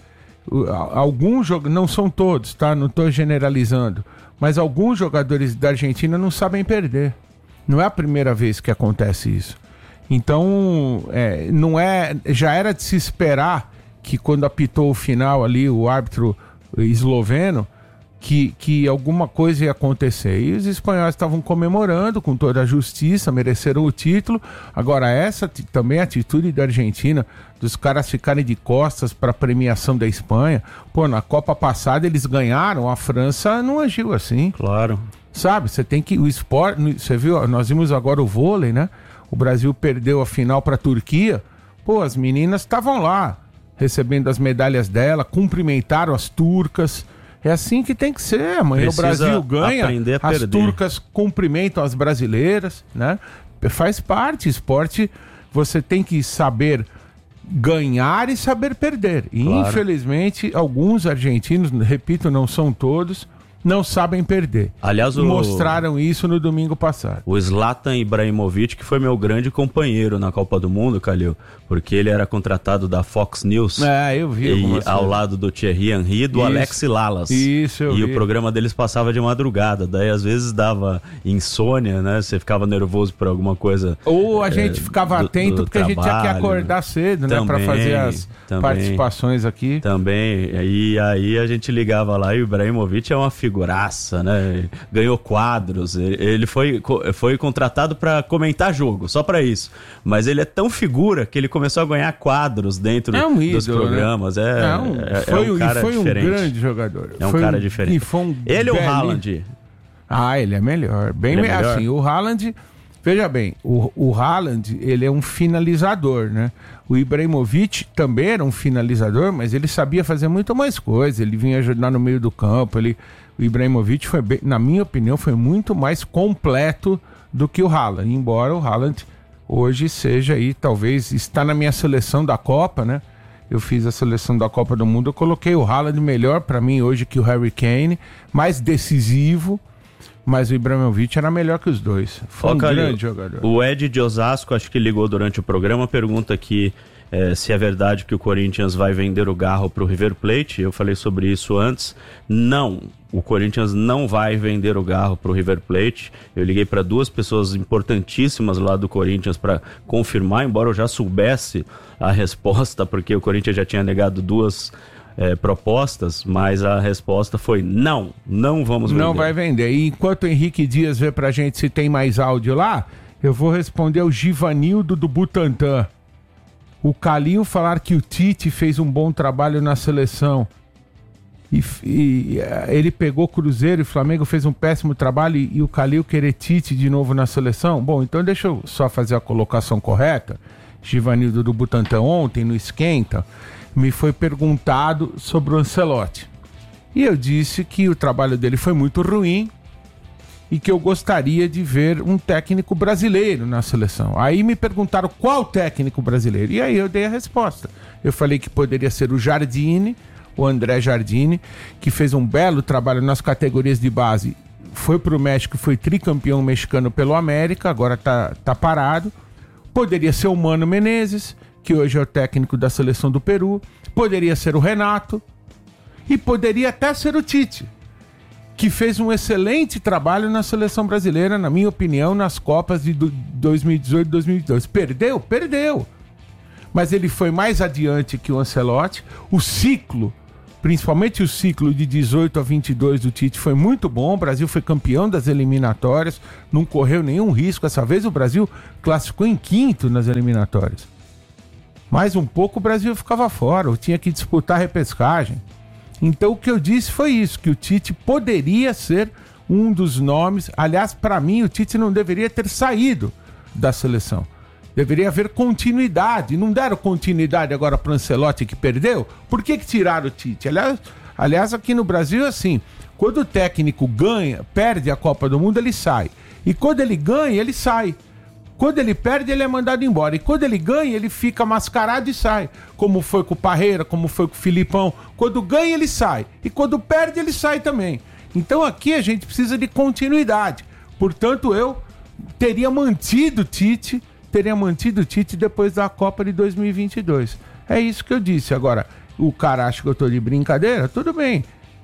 Speaker 1: alguns jogadores, não são todos, tá? Não estou generalizando, mas alguns jogadores da Argentina não sabem perder. Não é a primeira vez que acontece isso. Então, já era de se esperar que quando apitou o final ali, o árbitro esloveno, que alguma coisa ia acontecer. E os espanhóis estavam comemorando com toda a justiça, mereceram o título. Agora, essa também é a atitude da Argentina, dos caras ficarem de costas para a premiação da Espanha. Pô, na Copa passada eles ganharam, a França não agiu assim.
Speaker 2: Claro.
Speaker 1: Sabe, você tem que... O esporte, você viu, nós vimos agora o vôlei, né? O Brasil perdeu a final para a Turquia. Pô, as meninas estavam lá, recebendo as medalhas dela, cumprimentaram as turcas. É assim que tem que ser. Amanhã o Brasil ganha, as turcas cumprimentam as brasileiras, né? Faz parte, esporte, você tem que saber ganhar e saber perder. E claro, infelizmente, alguns argentinos, repito, não são todos, não sabem perder.
Speaker 2: Aliás,
Speaker 1: mostraram isso no domingo passado.
Speaker 2: O Zlatan Ibrahimovic, que foi meu grande companheiro na Copa do Mundo, Calil, porque ele era contratado da Fox News.
Speaker 1: Eu vi.
Speaker 2: Ao lado do Thierry Henry e do Alex Lalas.
Speaker 1: Isso, eu vi.
Speaker 2: E o programa deles passava de madrugada, daí às vezes dava insônia, né? Você ficava nervoso por alguma coisa.
Speaker 1: Ou a gente ficava atento porque trabalho, a gente tinha que acordar cedo, né? Pra fazer as participações aqui.
Speaker 2: Também. E aí a gente ligava lá e o Ibrahimovic é uma figuraça, né? Ganhou quadros. Ele foi contratado para comentar jogo, só para isso. Mas ele é tão figura que ele começou a ganhar quadros dentro dos programas.
Speaker 1: Né? Foi um grande jogador.
Speaker 2: É um cara diferente. Ele ou o Haaland?
Speaker 1: Ele é melhor. Melhor. Assim, o Haaland... Veja bem, o Haaland, ele é um finalizador, né? O Ibrahimovic também era um finalizador, mas ele sabia fazer muito mais coisas. Ele vinha ajudar no meio do campo. O Ibrahimovic, na minha opinião, foi muito mais completo do que o Haaland. Embora o Haaland hoje seja aí, talvez, está na minha seleção da Copa, né? Eu fiz a seleção da Copa do Mundo, eu coloquei o Haaland melhor para mim hoje que o Harry Kane, mais decisivo, mas o Ibrahimovic era melhor que os dois. Foi um grande jogador.
Speaker 2: O Ed de Osasco, acho que ligou durante o programa, pergunta aqui se é verdade que o Corinthians vai vender o Garro para o River Plate. Eu falei sobre isso antes. Não, o Corinthians não vai vender o Garro para o River Plate. Eu liguei para duas pessoas importantíssimas lá do Corinthians para confirmar, embora eu já soubesse a resposta, porque o Corinthians já tinha negado duas propostas, mas a resposta foi não vamos vender.
Speaker 1: Não vai vender. E enquanto o Henrique Dias vê pra gente se tem mais áudio lá, eu vou responder ao Givanildo do Butantã. O Calil falar que o Tite fez um bom trabalho na seleção. E ele pegou Cruzeiro e Flamengo, fez um péssimo trabalho, e o Calil querer Tite de novo na seleção. Bom, então deixa eu só fazer a colocação correta. Givanildo do Butantã ontem no Esquenta me foi perguntado sobre o Ancelotti, e eu disse que o trabalho dele foi muito ruim e que eu gostaria de ver um técnico brasileiro na seleção. Aí me perguntaram qual técnico brasileiro, e aí eu dei a resposta. Eu falei que poderia ser o Jardine, o André Jardine, que fez um belo trabalho nas categorias de base, foi pro México, foi tricampeão mexicano pelo América, agora tá parado. Poderia ser o Mano Menezes, que hoje é o técnico da seleção do Peru. Poderia ser o Renato. E poderia até ser o Tite, que fez um excelente trabalho na seleção brasileira, na minha opinião, nas Copas de 2018 e 2022. Perdeu? Perdeu. Mas ele foi mais adiante que o Ancelotti. O ciclo, principalmente o ciclo de 18 a 22 do Tite, foi muito bom. O Brasil foi campeão das eliminatórias, não correu nenhum risco. Essa vez o Brasil classificou em quinto nas eliminatórias. Mais um pouco o Brasil ficava fora, ou tinha que disputar a repescagem. Então o que eu disse foi isso, que o Tite poderia ser um dos nomes. Aliás, para mim, o Tite não deveria ter saído da seleção. Deveria haver continuidade. Não deram continuidade agora para o Ancelotti, que perdeu? Por que tiraram o Tite? Aliás, aqui no Brasil, assim, quando o técnico perde a Copa do Mundo, ele sai. E quando ele ganha, ele sai. Quando ele perde, ele é mandado embora. E quando ele ganha, ele fica mascarado e sai. Como foi com o Parreira, como foi com o Filipão. Quando ganha, ele sai. E quando perde, ele sai também. Então aqui a gente precisa de continuidade. Portanto, eu teria mantido o Tite depois da Copa de 2022. É isso que eu disse. Agora, o cara acha que eu tô de brincadeira? Tudo bem.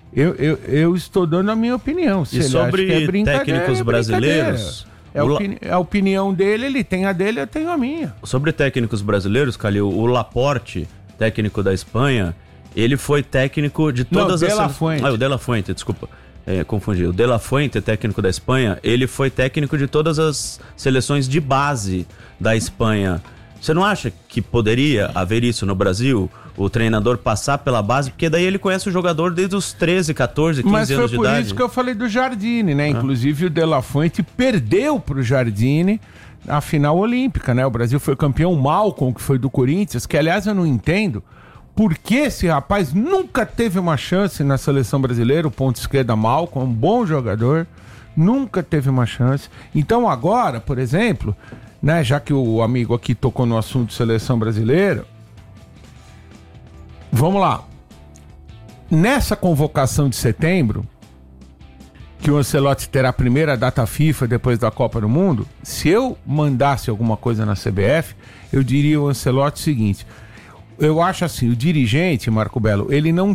Speaker 1: Eu estou dando a minha opinião. Se
Speaker 2: e
Speaker 1: ele
Speaker 2: sobre
Speaker 1: acha que é brincadeira,
Speaker 2: técnicos brasileiros...
Speaker 1: a opinião dele, ele tem a dele, eu tenho a minha.
Speaker 2: Sobre técnicos brasileiros, Calil, o Laporte, técnico da Espanha, ele foi técnico de todas as... o De La Fuente, desculpa. Confundi. O De La Fuente, técnico da Espanha, ele foi técnico de todas as seleções de base da Espanha. Você não acha que poderia haver isso no Brasil? O treinador passar pela base, porque daí ele conhece o jogador desde os 13, 14, 15 anos de idade.
Speaker 1: Mas foi por isso que eu falei do Jardine, né? Inclusive o De La Fuente perdeu pro Jardine a final olímpica, né? O Brasil foi campeão. Malcom, que foi do Corinthians, que aliás eu não entendo por que esse rapaz nunca teve uma chance na seleção brasileira. O ponto esquerda Malcom, um bom jogador, nunca teve uma chance. Então agora, por exemplo, né, já que o amigo aqui tocou no assunto seleção brasileira, vamos lá. Nessa convocação de setembro, que o Ancelotti terá a primeira data FIFA depois da Copa do Mundo, se eu mandasse alguma coisa na CBF, eu diria ao Ancelotti o seguinte: eu acho assim, o dirigente, Marco Belo, ele não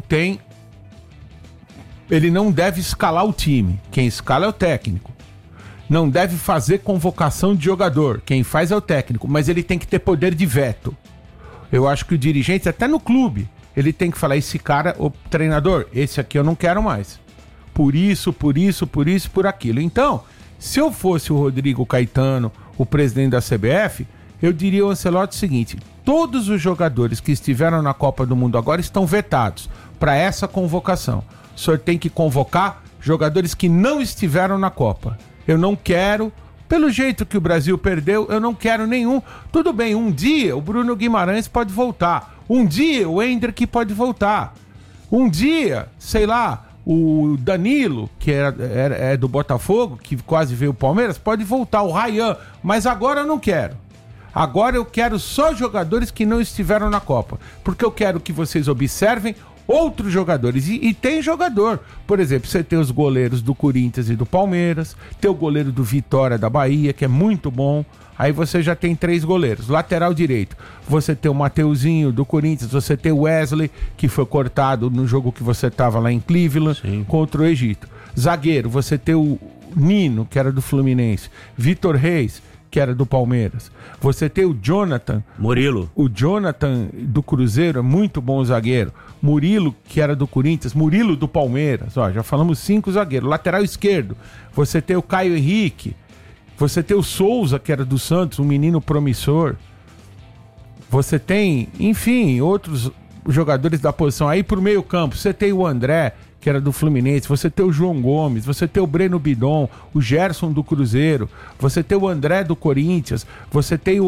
Speaker 1: deve escalar o time. Quem escala é o técnico. Não deve fazer convocação de jogador. Quem faz é o técnico, mas ele tem que ter poder de veto. Eu acho que o dirigente, até no clube, ele tem que falar: esse cara, o treinador, esse aqui eu não quero mais. Por isso, por aquilo. Então, se eu fosse o Rodrigo Caetano, o presidente da CBF, eu diria ao Ancelotti o seguinte: todos os jogadores que estiveram na Copa do Mundo agora estão vetados para essa convocação. O senhor tem que convocar jogadores que não estiveram na Copa. Eu não quero, pelo jeito que o Brasil perdeu, eu não quero nenhum. Tudo bem, um dia o Bruno Guimarães pode voltar. Um dia o Endrick pode voltar. Um dia, sei lá, o Danilo, que é do Botafogo, que quase veio o Palmeiras, pode voltar. O Ryan, mas agora eu não quero. Agora eu quero só jogadores que não estiveram na Copa. Porque eu quero que vocês observem outros jogadores. E tem jogador. Por exemplo, você tem os goleiros do Corinthians e do Palmeiras. Tem o goleiro do Vitória da Bahia, que é muito bom. Aí você já tem 3 goleiros. Lateral direito, você tem o Mateuzinho do Corinthians. Você tem o Wesley, que foi cortado no jogo que você estava lá em Cleveland, sim, contra o Egito. Zagueiro, você tem o Nino, que era do Fluminense. Vitor Reis, que era do Palmeiras. Você tem o Jonathan
Speaker 2: Murilo.
Speaker 1: O Jonathan do Cruzeiro é muito bom zagueiro. Murilo, que era do Corinthians. Murilo do Palmeiras. Ó, já falamos 5 zagueiros. Lateral esquerdo, você tem o Caio Henrique. Você tem o Souza, que era do Santos, um menino promissor. Você tem, enfim, outros jogadores da posição. Aí pro meio campo, você tem o André, que era do Fluminense, você tem o João Gomes, você tem o Breno Bidon, o Gerson do Cruzeiro, você tem o André do Corinthians, você tem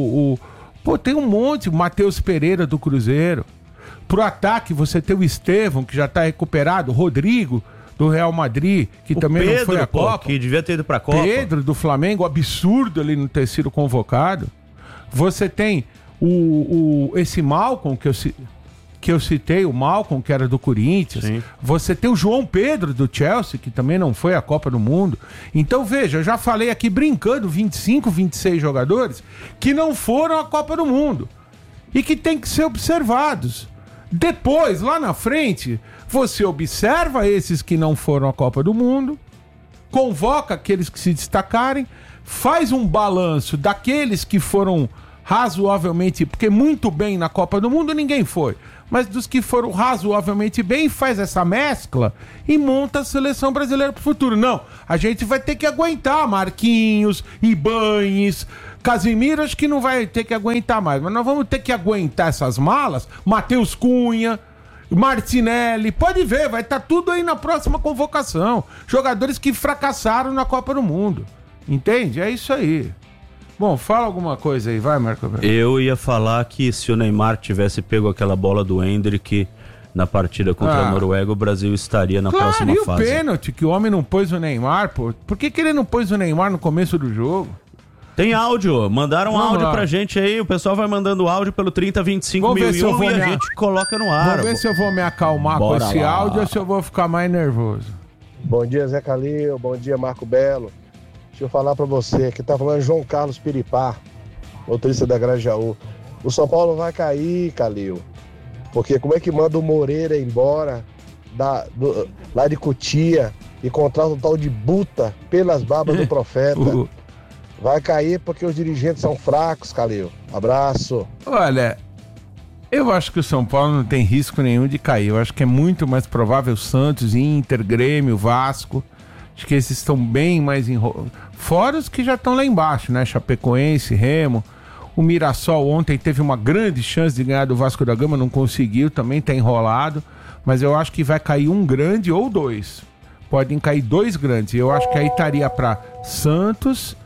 Speaker 1: tem um monte, o Matheus Pereira do Cruzeiro. Pro ataque, você tem o Estevão, que já tá recuperado, o Rodrigo do Real Madrid, que também
Speaker 2: Pedro,
Speaker 1: não foi à Copa.
Speaker 2: Que devia ter ido pra Copa.
Speaker 1: Pedro do Flamengo, absurdo ele não ter sido convocado. Você tem esse Malcom que eu citei, o Malcom, que era do Corinthians. Sim. Você tem o João Pedro do Chelsea, que também não foi à Copa do Mundo. Então, veja, eu já falei aqui brincando 25, 26 jogadores que não foram à Copa do Mundo e que tem que ser observados. Depois, lá na frente, você observa esses que não foram à Copa do Mundo, convoca aqueles que se destacarem, faz um balanço daqueles que foram razoavelmente, porque muito bem na Copa do Mundo ninguém foi, mas dos que foram razoavelmente bem, faz essa mescla e monta a seleção brasileira pro futuro. Não, a gente vai ter que aguentar Marquinhos, Ibañez, Casimiro, acho que não vai ter que aguentar mais, mas nós vamos ter que aguentar essas malas, Matheus Cunha, Martinelli, pode ver, vai estar tudo aí na próxima convocação. Jogadores que fracassaram na Copa do Mundo, entende? É isso aí. Bom, fala alguma coisa aí, vai, Marco.
Speaker 2: Eu ia falar que se o Neymar tivesse pego aquela bola do Endrick na partida contra a Noruega, o Brasil estaria na próxima fase.
Speaker 1: E o pênalti que o homem não pôs o Neymar, pô? Por que ele não pôs o Neymar no começo do jogo?
Speaker 2: Tem áudio, mandaram áudio pra gente aí, o pessoal vai mandando áudio pelo 3025.001 e a gente coloca no ar.
Speaker 1: Vou ver se eu vou me acalmar com esse áudio ou se eu vou ficar mais nervoso.
Speaker 13: Bom dia, Zé Calil, bom dia, Marco Belo. Deixa eu falar pra você, que tá falando João Carlos Piripá, motorista da Grajaú. O São Paulo vai cair, Calil, porque como é que manda o Moreira embora lá de Cotia e contrata um tal de Buta pelas barbas do profeta? Vai cair porque os dirigentes são fracos, Calil. Abraço.
Speaker 1: Olha, eu acho que o São Paulo não tem risco nenhum de cair. Eu acho que é muito mais provável Santos, Inter, Grêmio, Vasco. Acho que esses estão bem mais enrolados. Fora os que já estão lá embaixo, né? Chapecoense, Remo. O Mirassol ontem teve uma grande chance de ganhar do Vasco da Gama, não conseguiu, também tá enrolado. Mas eu acho que vai cair um grande ou dois. Podem cair dois grandes. Eu acho que aí estaria para Santos,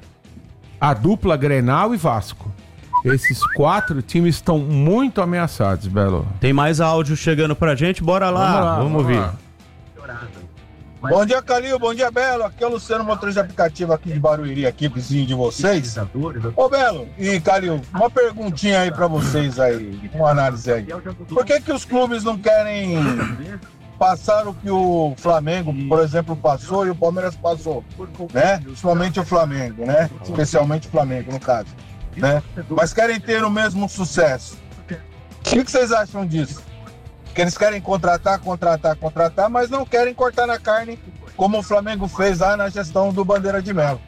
Speaker 1: a dupla Grenal e Vasco. Esses 4 times estão muito ameaçados, Belo.
Speaker 2: Tem mais áudio chegando pra gente, bora lá, vamos ouvir.
Speaker 14: Bom dia, Calil, bom dia, Belo. Aqui é o Luciano, motorista de aplicativo aqui de Barueri, aqui, vizinho de vocês. Ô, Belo e Calil, uma perguntinha aí pra vocês aí, uma análise aí. Por que os clubes não querem passar o que o Flamengo, por exemplo, passou e o Palmeiras passou, né? Principalmente o Flamengo, né? Especialmente o Flamengo, no caso, né? Mas querem ter o mesmo sucesso. O que vocês acham disso? Que eles querem contratar, mas não querem cortar na carne, como o Flamengo fez lá na gestão do Bandeira de Melo.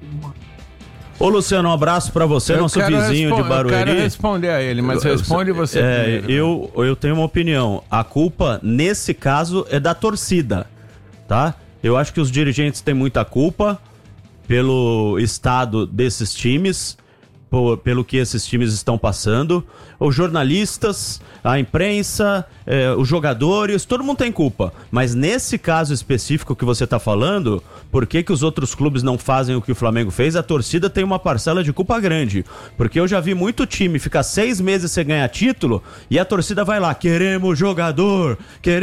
Speaker 2: Ô Luciano, um abraço pra você, nosso vizinho de Barueri.
Speaker 1: Eu quero responder a ele, mas responde você primeiro.
Speaker 2: Eu tenho uma opinião. A culpa, nesse caso, é da torcida, tá? Eu acho que os dirigentes têm muita culpa pelo estado desses times, pelo que esses times estão passando. Os jornalistas, a imprensa, os jogadores, todo mundo tem culpa. Mas nesse caso específico que você está falando, por que os outros clubes não fazem o que o Flamengo fez? A torcida tem uma parcela de culpa grande. Porque eu já vi muito time ficar 6 meses sem ganhar título e a torcida vai lá, queremos jogador.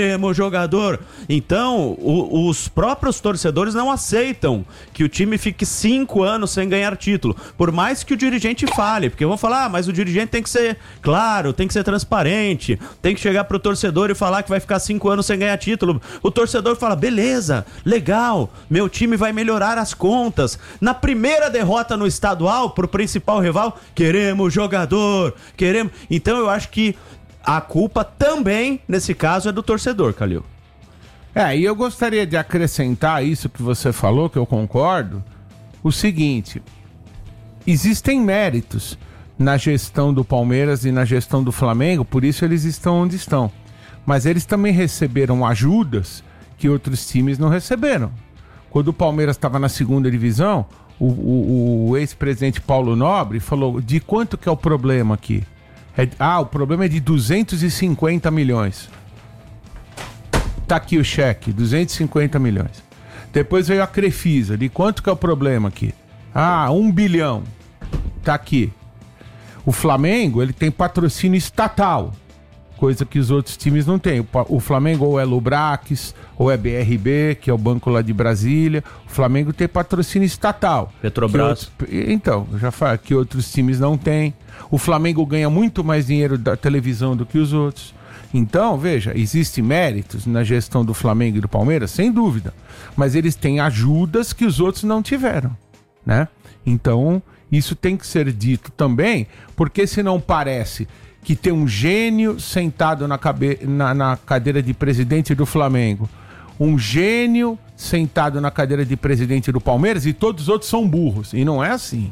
Speaker 2: Então, os próprios torcedores não aceitam que o time fique 5 anos sem ganhar título. Por mais que o dirigente fale, porque vão falar, mas o dirigente tem que ser claro, tem que ser transparente, tem que chegar pro torcedor e falar que vai ficar 5 anos sem ganhar título. O torcedor fala, beleza, legal, meu time vai melhorar as contas. Na primeira derrota no estadual pro principal rival, queremos jogador, queremos... Então eu acho que a culpa também, nesse caso, é do torcedor, Calil.
Speaker 1: E eu gostaria de acrescentar isso que você falou, que eu concordo, o seguinte: existem méritos na gestão do Palmeiras e na gestão do Flamengo, por isso eles estão onde estão. Mas eles também receberam ajudas que outros times não receberam. Quando o Palmeiras estava na segunda divisão, o ex-presidente Paulo Nobre falou, de quanto que é o problema aqui? O problema é de 250 milhões. Tá aqui o cheque, 250 milhões. Depois veio a Crefisa. De quanto que é o problema aqui? 1 bilhão. Tá aqui. O Flamengo, ele tem patrocínio estatal. Coisa que os outros times não têm. O Flamengo ou é Lubrax, ou é BRB, que é o banco lá de Brasília. O Flamengo tem patrocínio estatal.
Speaker 2: Petrobras.
Speaker 1: Então, já falei que outros times não têm. O Flamengo ganha muito mais dinheiro da televisão do que os outros. Então, veja, existem méritos na gestão do Flamengo e do Palmeiras, sem dúvida. Mas eles têm ajudas que os outros não tiveram, né? Então, isso tem que ser dito também, porque senão parece que tem um gênio sentado na cadeira de presidente do Flamengo, um gênio sentado na cadeira de presidente do Palmeiras e todos os outros são burros. E não é assim.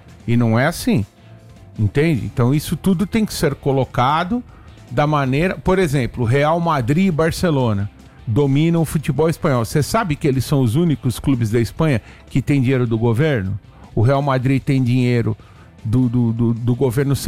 Speaker 1: Entende? Então isso tudo tem que ser colocado da maneira... Por exemplo, Real Madrid e Barcelona dominam o futebol espanhol. Você sabe que eles são os únicos clubes da Espanha que têm dinheiro do governo? O Real Madrid tem dinheiro do governo central.